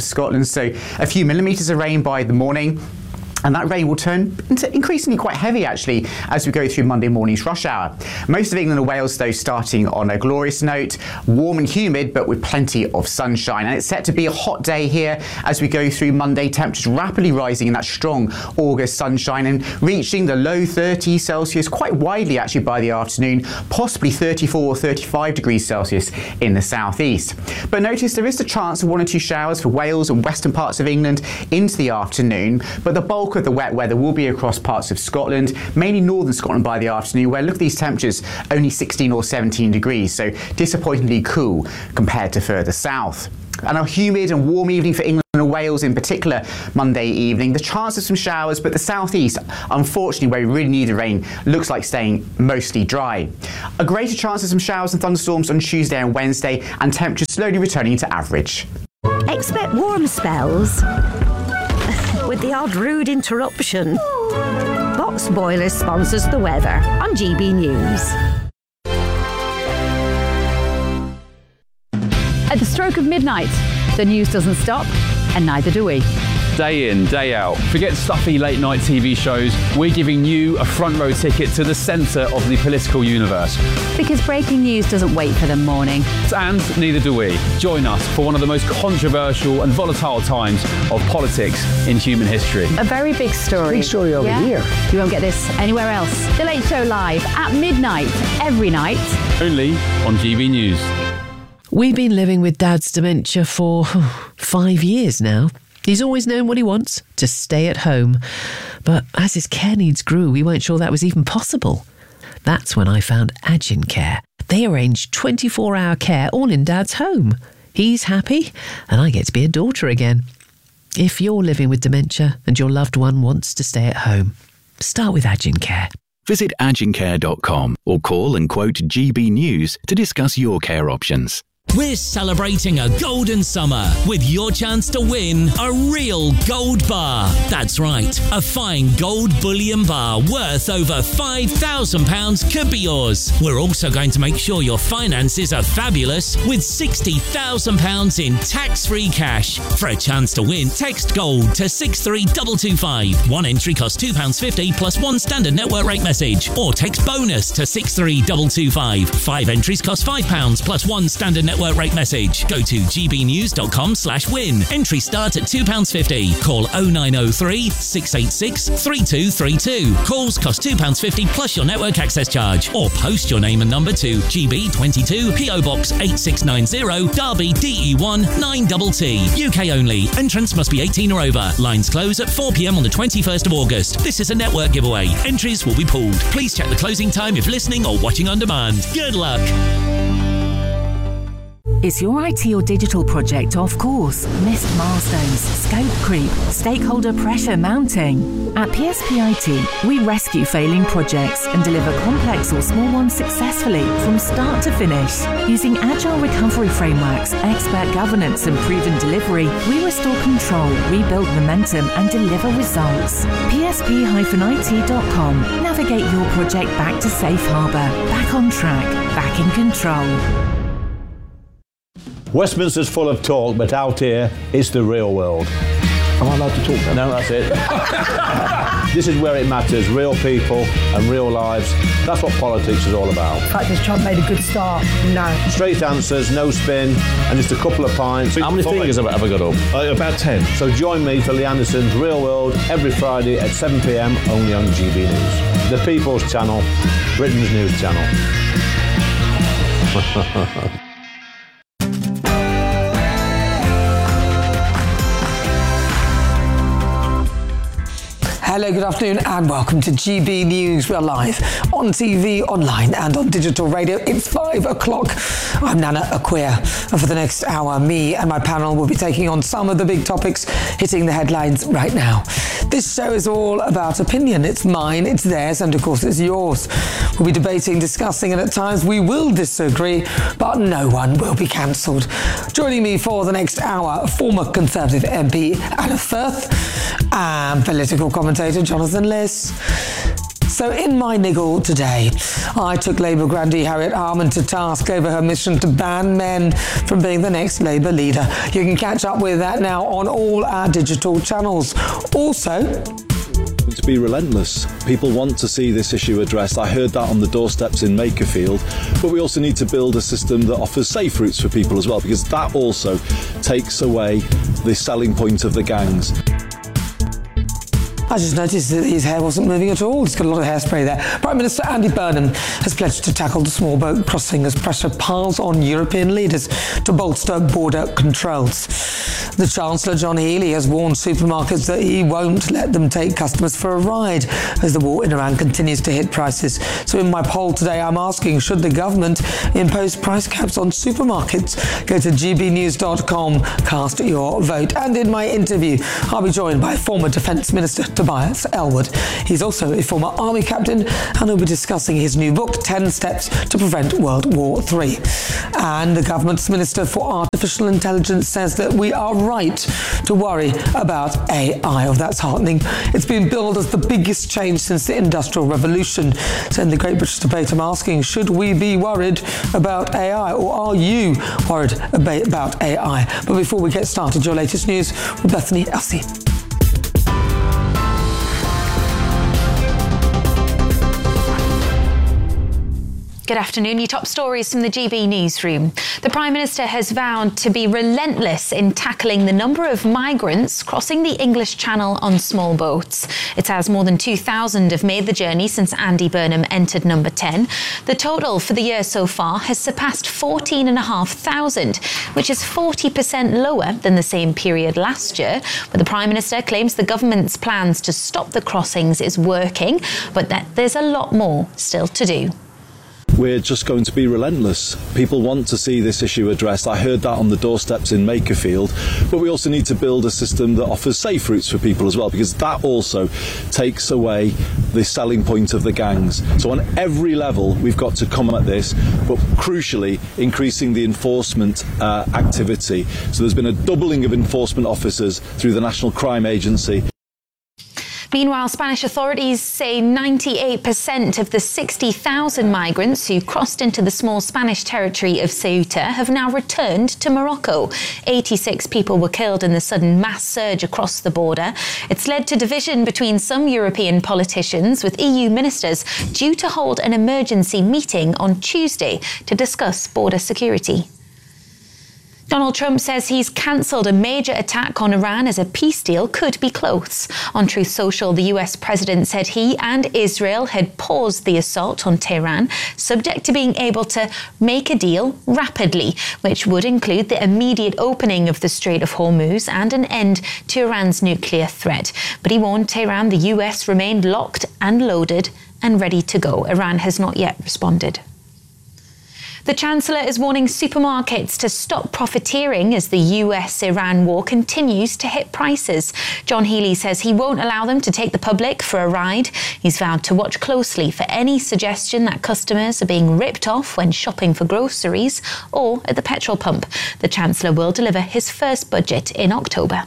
Speaker 15: Scotland, so a few millimetres of rain by the morning. And that rain will turn into increasingly quite heavy, actually, as we go through Monday morning's rush hour. Most of England and Wales, though, starting on a glorious note, warm and humid, but with plenty of sunshine. And it's set to be a hot day here as we go through Monday, temperatures rapidly rising in that strong August sunshine and reaching the low thirties Celsius quite widely, actually, by the afternoon, possibly thirty-four or thirty-five degrees Celsius in the southeast. But notice there is the chance of one or two showers for Wales and western parts of England into the afternoon, but the bulk of the wet weather will be across parts of Scotland, mainly northern Scotland by the afternoon, where look at these temperatures, only sixteen or seventeen degrees, so disappointingly cool compared to further south. And a humid and warm evening for England and Wales in particular Monday evening. The chance of some showers, but the southeast, unfortunately, where we really need the rain, looks like staying mostly dry. A greater chance of some showers and thunderstorms on Tuesday and Wednesday, and temperatures slowly returning to average.
Speaker 22: Expect warm spells with the odd rude interruption. Box Boilers sponsors the weather on G B News.
Speaker 1: At the stroke of midnight, the news doesn't stop, and neither do we.
Speaker 2: Day in, day out. Forget stuffy late night T V shows. We're giving you a front row ticket to the centre of the political universe.
Speaker 1: Because breaking news doesn't wait for the morning.
Speaker 2: And neither do we. Join us for one of the most controversial and volatile times of politics in human history.
Speaker 1: A very big story.
Speaker 2: Big story over
Speaker 1: yeah?
Speaker 2: here.
Speaker 1: You won't get this anywhere else. The Late Show live at midnight every night.
Speaker 2: Only on G B News.
Speaker 5: We've been living with Dad's dementia for five years now. He's always known what he wants, to stay at home. But as his care needs grew, we weren't sure that was even possible. That's when I found Agin Care. They arrange twenty-four hour care all in Dad's home. He's happy, and I get to be a daughter again. If you're living with dementia and your loved one wants to stay at home, start with Agin Care.
Speaker 6: Visit agin care dot com or call and quote G B News to discuss your care options.
Speaker 7: We're celebrating a golden summer with your chance to win a real gold bar. That's right, a fine gold bullion bar worth over five thousand pounds could be yours. We're also going to make sure your finances are fabulous with sixty thousand pounds in tax-free cash. For a chance to win, text GOLD to six three two two five. One entry costs two pounds fifty plus one standard network rate message. Or text BONUS to six three two two five. Five entries cost five pounds plus one standard network rate message. Go to gbnews.com slash win. Entry start at two pounds fifty. Call oh nine oh three, six eight six, three two three two. Calls cost two pounds fifty plus your network access charge. Or post your name and number to G B twenty-two P O Box eight six nine zero, Derby D E one nine T T. U K only. Entrance must be eighteen or over. Lines close at four p m on the twenty-first of August. This is a network giveaway. Entries will be pulled. Please check the closing time if listening or watching on demand. Good luck.
Speaker 8: Is your I T or digital project off course? Missed milestones, scope creep, stakeholder pressure mounting? At P S P I T, we rescue failing projects and deliver complex or small ones successfully from start to finish. Using agile recovery frameworks, expert governance and proven delivery, we restore control, rebuild momentum and deliver results. P S P I T dot com. Navigate your project back to safe harbour, back on track, back in control.
Speaker 9: Westminster's full of talk, but out here, it's the real world.
Speaker 13: Am I allowed to talk then?
Speaker 9: No, that's it. This is where it matters, real people and real lives. That's what politics is all about.
Speaker 29: In fact, has Trump made a good start? No.
Speaker 9: Straight answers, no spin, and just a couple of pints.
Speaker 13: How many fingers have I ever got up?
Speaker 9: Uh, about ten. So join me for Lee Anderson's Real World every Friday at seven p m only on G B News. The People's Channel, Britain's news channel.
Speaker 3: Hello, good afternoon and welcome to G B News. We're live on T V, online and on digital radio. It's five o'clock. I'm Nana Acquia. And for the next hour, me and my panel will be taking on some of the big topics hitting the headlines right now. This show is all about opinion. It's mine, it's theirs, and of course it's yours. We'll be debating, discussing, and at times we will disagree, but no one will be cancelled. Joining me for the next hour, former Conservative M P Anna Firth and political commentator Jonathan Liss. So in my niggle today, I took Labour grandee Harriet Harman to task over her mission to ban men from being the next Labour leader. You can catch up with that now on all our digital channels. Also,
Speaker 10: to be relentless. People want to see this issue addressed. I heard that on the doorsteps in Makerfield, but we also need to build a system that offers safe routes for people as well, because that also takes away the selling point of the gangs.
Speaker 3: I just noticed that his hair wasn't moving at all. He's got a lot of hairspray there. Prime Minister Andy Burnham has pledged to tackle the small boat crossing as pressure piles on European leaders to bolster border controls. The Chancellor, John Healey, has warned supermarkets that he won't let them take customers for a ride as the war in Iran continues to hit prices. So in my poll today, I'm asking, should the government impose price caps on supermarkets? Go to g b news dot com, cast your vote. And in my interview, I'll be joined by former Defence Minister Tobias Ellwood. He's also a former army captain and will be discussing his new book, ten steps to Prevent World War Three. And the government's Minister for Artificial Intelligence says that we are right to worry about A I. Oh, that's heartening. It's been billed as the biggest change since the Industrial Revolution. So in the Great British Debate, I'm asking, should we be worried about A I, or are you worried about A I? But before we get started, your latest news with Bethany Elsie.
Speaker 11: Good afternoon. Your top stories from the G B newsroom. The Prime Minister has vowed to be relentless in tackling the number of migrants crossing the English Channel on small boats. It has more than two thousand have made the journey since Andy Burnham entered number ten. The total for the year so far has surpassed fourteen thousand five hundred, which is forty percent lower than the same period last year. But the Prime Minister claims the government's plans to stop the crossings is working, but that there's a lot more still to do.
Speaker 10: We're just going to be relentless. People want to see this issue addressed. I heard that on the doorsteps in Makerfield, but we also need to build a system that offers safe routes for people as well, because that also takes away the selling point of the gangs. So on every level, we've got to come at this, but crucially, increasing the enforcement uh, activity. So there's been a doubling of enforcement officers through the National Crime Agency.
Speaker 11: Meanwhile, Spanish authorities say ninety-eight percent of the sixty thousand migrants who crossed into the small Spanish territory of Ceuta have now returned to Morocco. eighty-six people were killed in the sudden mass surge across the border. It's led to division between some European politicians, with E U ministers due to hold an emergency meeting on Tuesday to discuss border security. Donald Trump says he's cancelled a major attack on Iran as a peace deal could be close. On Truth Social, the U S president said he and Israel had paused the assault on Tehran, subject to being able to make a deal rapidly, which would include the immediate opening of the Strait of Hormuz and an end to Iran's nuclear threat. But he warned Tehran the U S remained locked and loaded and ready to go. Iran has not yet responded. The Chancellor is warning supermarkets to stop profiteering as the U S Iran war continues to hit prices. John Healey says he won't allow them to take the public for a ride. He's vowed to watch closely for any suggestion that customers are being ripped off when shopping for groceries or at the petrol pump. The Chancellor will deliver his first budget in October.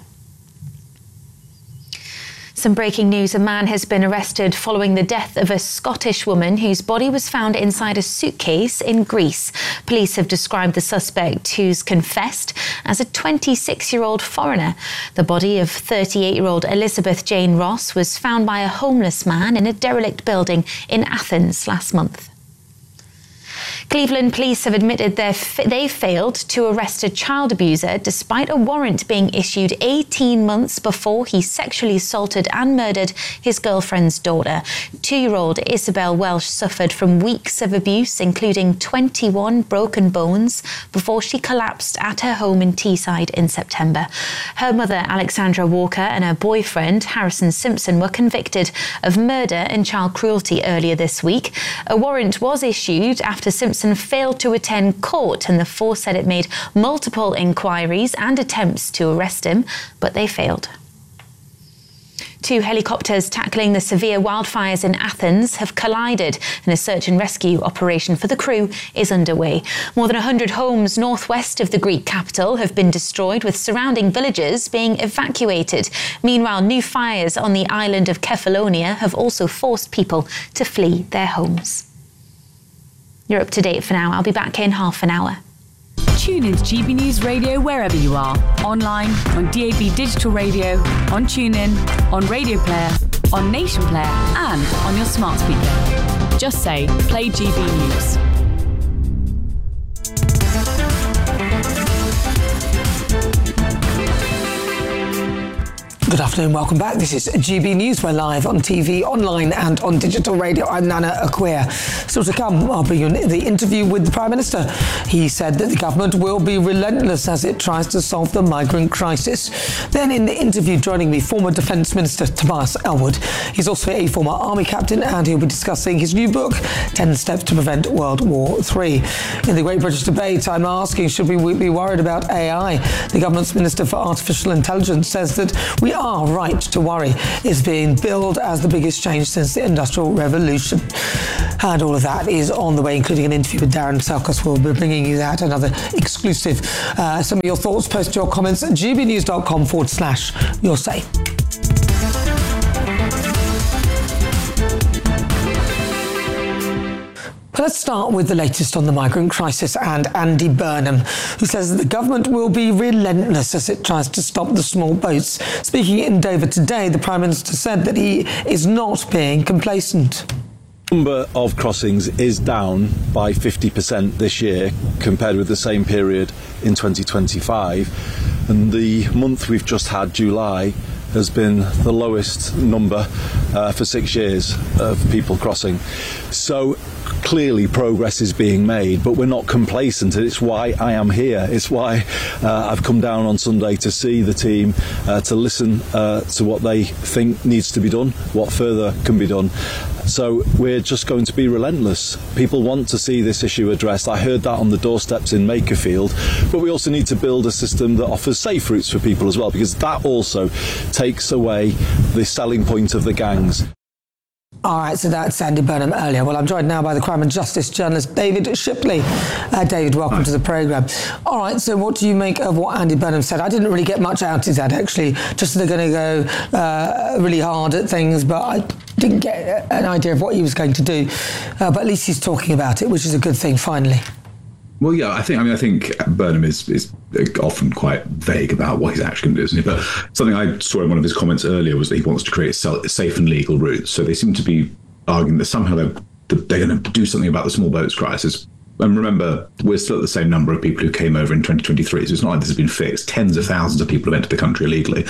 Speaker 11: Some breaking news. A man has been arrested following the death of a Scottish woman whose body was found inside a suitcase in Greece. Police have described the suspect, who's confessed, as a twenty-six-year-old foreigner. The body of thirty-eight-year-old Elizabeth Jane Ross was found by a homeless man in a derelict building in Athens last month. Cleveland police have admitted they failed to arrest a child abuser despite a warrant being issued eighteen months before he sexually assaulted and murdered his girlfriend's daughter. Two-year-old Isabel Welsh suffered from weeks of abuse, including twenty-one broken bones, before she collapsed at her home in Teesside in September. Her mother, Alexandra Walker, and her boyfriend, Harrison Simpson, were convicted of murder and child cruelty earlier this week. A warrant was issued after Simpson failed to attend court, and the force said it made multiple inquiries and attempts to arrest him, but they failed. Two helicopters tackling the severe wildfires in Athens have collided, and a search and rescue operation for the crew is underway. More than one hundred homes northwest of the Greek capital have been destroyed, with surrounding villages being evacuated. Meanwhile, new fires on the island of Kefalonia have also forced people to flee their homes. You're up to date for now. I'll be back in half an hour.
Speaker 12: Tune into G B News Radio wherever you are. Online, on D A B Digital Radio, on TuneIn, on Radio Player, on Nation Player, and on your smart speaker. Just say, play G B News.
Speaker 3: Good afternoon, welcome back. This is G B News. We're live on T V, online and on digital radio. I'm Nana Acquia. Still to come, I'll bring you the interview with the Prime Minister. He said that the government will be relentless as it tries to solve the migrant crisis. Then in the interview, joining me, former Defence Minister Tobias Ellwood. He's also a former Army captain, and he'll be discussing his new book, ten Steps to Prevent World War Three. In the Great British Debate, I'm asking, should we be worried about A I? The government's Minister for Artificial Intelligence says that we are are right to worry. It's being billed as the biggest change since the Industrial Revolution. And all of that is on the way, including an interview with Darren Selkos. We'll be bringing you that, another exclusive. Uh, some of your thoughts, post your comments at gbnews.com forward slash your say. But let's start with the latest on the migrant crisis and Andy Burnham, who says that the government will be relentless as it tries to stop the small boats. Speaking in Dover today, the Prime Minister said that he is not being complacent.
Speaker 10: The number of crossings is down by fifty percent this year compared with the same period in twenty twenty-five. And the month we've just had, July, has been the lowest number uh, for six years of people crossing. So clearly progress is being made, but we're not complacent, and it's why I am here. It's why uh, I've come down on Sunday to see the team, uh, to listen uh, to what they think needs to be done, what further can be done. So we're just going to be relentless. People want to see this issue addressed. I heard that on the doorsteps in Makerfield, but we also need to build a system that offers safe routes for people as well, because that also takes away the selling point of the gangs.
Speaker 3: All right, so that's Andy Burnham earlier. Well, I'm joined now by the crime and justice journalist David Shipley. Uh, David, welcome Hi. to the programme. All right, so what do you make of what Andy Burnham said? I didn't really get much out of that, actually. Just they're going to go uh, really hard at things, but I didn't get an idea of what he was going to do. Uh, but at least he's talking about it, which is a good thing, finally.
Speaker 14: Well, yeah, I think. I mean, I think Burnham is is often quite vague about what he's actually going to do, isn't he? But something I saw in one of his comments earlier was that he wants to create safe and legal routes. So they seem to be arguing that somehow they're they're going to do something about the small boats crisis. And remember, we're still at the same number of people who came over in twenty twenty-three, so it's not like this has been fixed. Tens of thousands of people have entered the country illegally.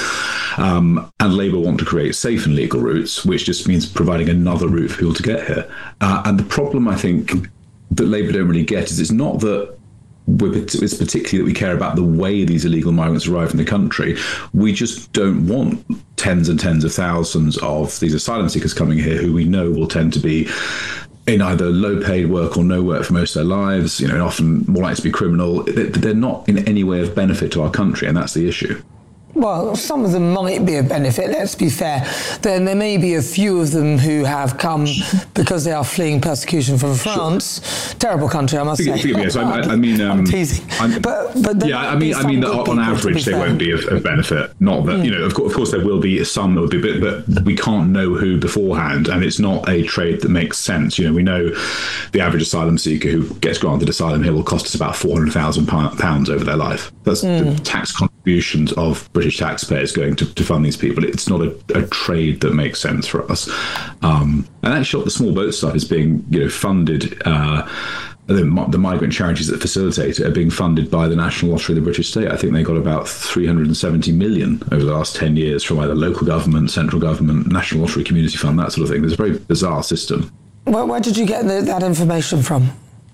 Speaker 14: Um, and Labour want to create safe and legal routes, which just means providing another route for people to get here. Uh, and the problem, I think, that Labour don't really get is it's not that we're, it's particularly that we care about the way these illegal migrants arrive in the country. We just don't want tens and tens of thousands of these asylum seekers coming here who we know will tend to be in either low-paid work or no work for most of their lives, you know, often more likely to be criminal. They're not in any way of benefit to our country, and that's the issue.
Speaker 3: Well, some of them might be a benefit, let's be fair. Then there may be a few of them who have come because they are fleeing persecution from France. Sure. Terrible country, I must
Speaker 14: forgive,
Speaker 3: say.
Speaker 14: Forgive me, yes, I, I mean... Um,
Speaker 3: I'm teasing.
Speaker 14: I'm,
Speaker 3: but, but
Speaker 14: yeah, I mean, I mean that on average they fair. won't be of, of benefit. Not that, mm. you know, of course, of course there will be some that will be, but, but we can't know who beforehand, and it's not a trade that makes sense. You know, we know the average asylum seeker who gets granted asylum here will cost us about four hundred thousand pounds over their life. That's mm. the tax contributions of British taxpayers going to, to fund these people. It's not a, a trade that makes sense for us. Um, and actually, the small boat stuff is being, you know, funded. Uh, the, the migrant charities that facilitate it are being funded by the National Lottery of the British State. I think they got about three hundred seventy million over the last ten years from either local government, central government, National Lottery Community Fund, that sort of thing. There's a very bizarre system.
Speaker 3: Where, where did you get the, that information from?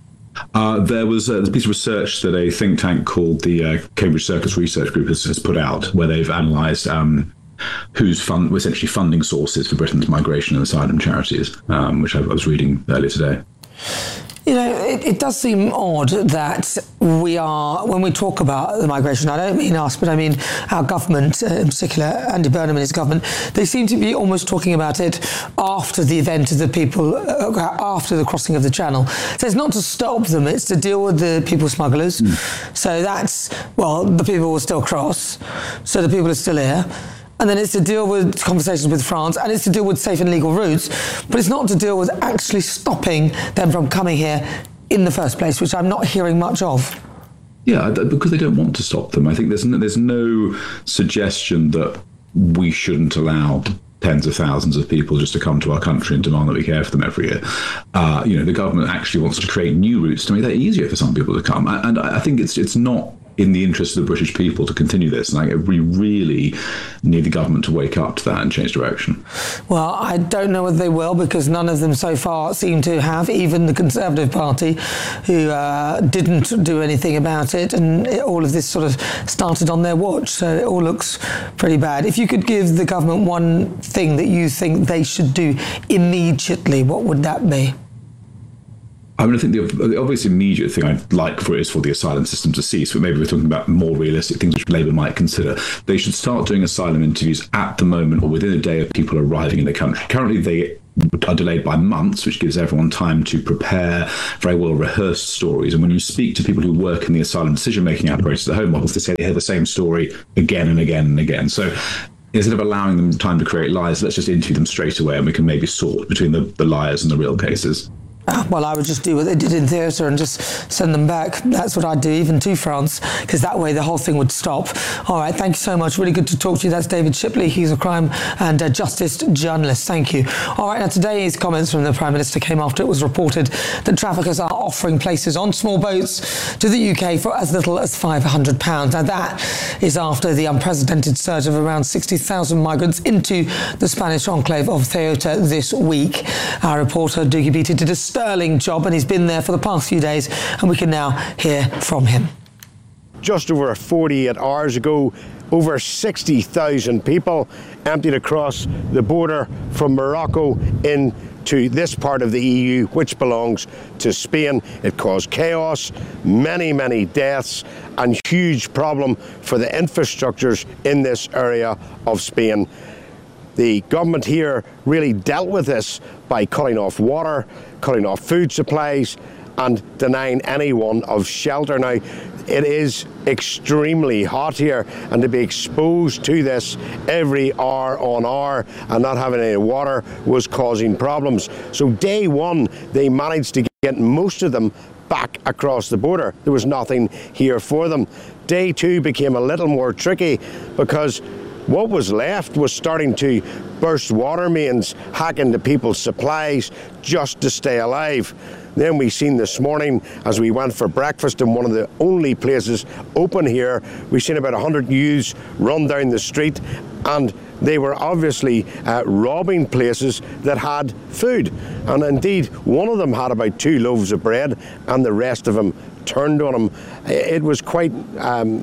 Speaker 14: Uh, there was a, a piece of research that a think tank called the uh, Cambridge Circus Research Group has, has put out, where they've analysed um, who's fund, essentially funding sources for Britain's migration and asylum charities, um, which I, I was reading earlier today.
Speaker 3: You know, it, it does seem odd that we are, when we talk about the migration, I don't mean us, but I mean our government, uh, in particular, Andy Burnham and his government, they seem to be almost talking about it after the event of the people, uh, after the crossing of the Channel. So it's not to stop them, it's to deal with the people smugglers. Mm. So that's, well, the people will still cross, so the people are still here. And then it's to deal with conversations with France, and it's to deal with safe and legal routes, but it's not to deal with actually stopping them from coming here in the first place, which I'm not hearing much of.
Speaker 14: Yeah, because they don't want to stop them. I think there's no, there's no suggestion that we shouldn't allow tens of thousands of people just to come to our country and demand that we care for them every year. Uh, you know, the government actually wants to create new routes to make that easier for some people to come. And I think it's it's not in the interest of the British people to continue this. And I, we really need the government to wake up to that and change direction.
Speaker 3: Well, I don't know whether they will, because none of them so far seem to have, even the Conservative Party, who uh, didn't do anything about it. And it, all of this sort of started on their watch. So it all looks pretty bad. If you could give the government one thing that you think they should do immediately, what would that be?
Speaker 14: I mean, I think the, the obvious immediate thing I'd like for it is for the asylum system to cease, but maybe we're talking about more realistic things which Labour might consider. They should start doing asylum interviews at the moment or within a day of people arriving in the country. Currently, they are delayed by months, which gives everyone time to prepare very well rehearsed stories. And when you speak to people who work in the asylum decision-making apparatus at the Home Office, they say they hear the same story again and again and again. So instead of allowing them time to create lies, let's just interview them straight away, and we can maybe sort between the, the liars and the real cases.
Speaker 3: Well, I would just do what they did in theatre and just send them back. That's what I'd do, even to France, because that way the whole thing would stop. All right, thank you so much. Really good to talk to you. That's David Shipley. He's a crime and uh, justice journalist. Thank you. All right, now today's comments from the Prime Minister came after it was reported that traffickers are offering places on small boats to the U K for as little as five hundred pounds. Now, that is after the unprecedented surge of around sixty thousand migrants into the Spanish enclave of Ceuta this week. Our reporter, Dougie Beattie, did a sterling job, and he's been there for the past few days, and we can now hear from him.
Speaker 16: Just over forty-eight hours ago, over sixty thousand people emptied across the border from Morocco into this part of the E U, which belongs to Spain. It caused chaos, many, many deaths, and huge problem for the infrastructures in this area of Spain. The government here really dealt with this by cutting off water, cutting off food supplies, and denying anyone of shelter. Now, it is extremely hot here, and to be exposed to this every hour on hour and not having any water was causing problems. So day one, they managed to get most of them back across the border. There was nothing here for them. Day two became a little more tricky because what was left was starting to burst water mains, hack into people's supplies just to stay alive. Then we seen this morning, as we went for breakfast in one of the only places open here, we seen about one hundred youths run down the street, and they were obviously uh, robbing places that had food. And indeed, one of them had about two loaves of bread, and the rest of them turned on him. It was quite... Um,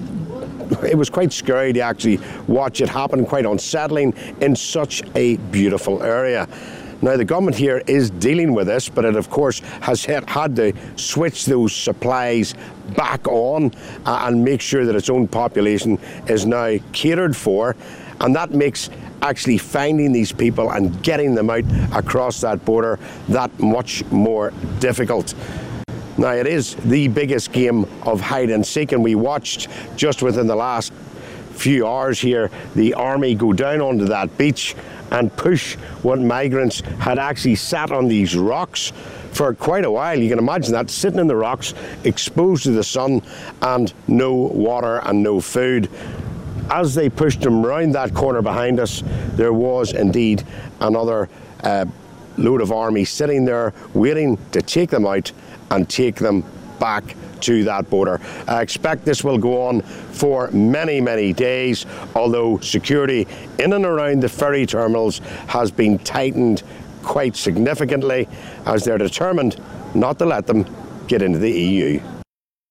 Speaker 16: It was quite scary to actually watch it happen, quite unsettling in such a beautiful area. Now, the government here is dealing with this, but it, of course, has had to switch those supplies back on uh, and make sure that its own population is now catered for. And that makes actually finding these people and getting them out across that border that much more difficult. Now, it is the biggest game of hide and seek, and we watched just within the last few hours here the army go down onto that beach and push what migrants had actually sat on these rocks for quite a while. You can imagine that, sitting in the rocks, exposed to the sun, and no water and no food. As they pushed them round that corner behind us, there was indeed another uh, load of army sitting there waiting to take them out and take them back to that border. I expect this will go on for many, many days, although security in and around the ferry terminals has been tightened quite significantly, as they're determined not to let them get into the E U.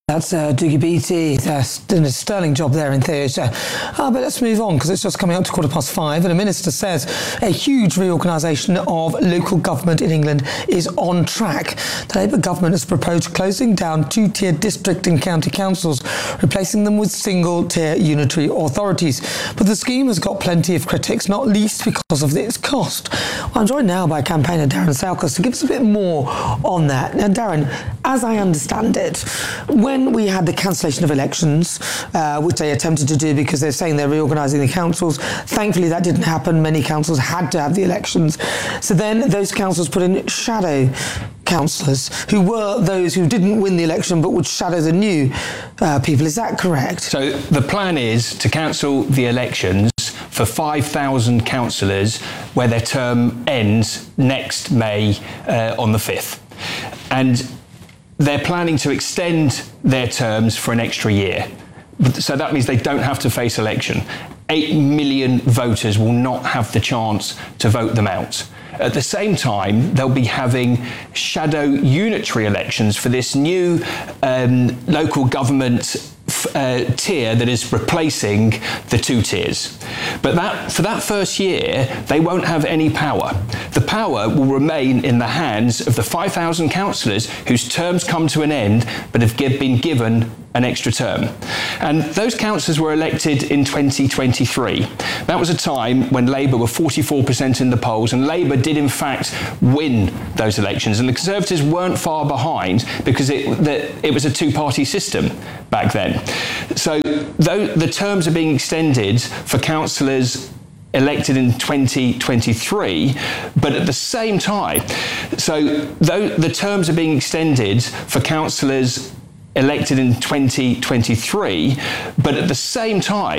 Speaker 3: That's uh, Doogie Beattie. That's done a sterling job there in theatre. Uh, but let's move on, because it's just coming up to quarter past five, and the Minister says a huge reorganisation of local government in England is on track. The Labour government has proposed closing down two-tier district and county councils, replacing them with single-tier unitary authorities. But the scheme has got plenty of critics, not least because of its cost. Well, I'm joined now by campaigner Darren Salkers to give us a bit more on that. Now, Darren, as I understand it, when When we had the cancellation of elections, uh, which they attempted to do because they're saying they're reorganising the councils, thankfully that didn't happen. Many councils had to have the elections. So then those councils put in shadow councillors, who were those who didn't win the election but would shadow the new uh, people. Is that correct?
Speaker 4: So the plan is to cancel the elections for five thousand councillors where their term ends next May uh, on the fifth. And they're planning to extend their terms for an extra year. So that means they don't have to face election. Eight million voters will not have the chance to vote them out. At the same time, they'll be having shadow unitary elections for this new um, local government Uh, tier that is replacing the two tiers. But that for that first year, they won't have any power. The power will remain in the hands of the five thousand councillors whose terms come to an end but have give, been given an extra term. And those councillors were elected in twenty twenty-three. That was a time when Labour were forty-four percent in the polls, and Labour did in fact win those elections. And the Conservatives weren't far behind because it, the, it was a two-party system back then. So though the terms are being extended for councillors elected in twenty twenty-three, but at the same time, so though the terms are being extended for councillors elected in twenty twenty-three, but at the same time,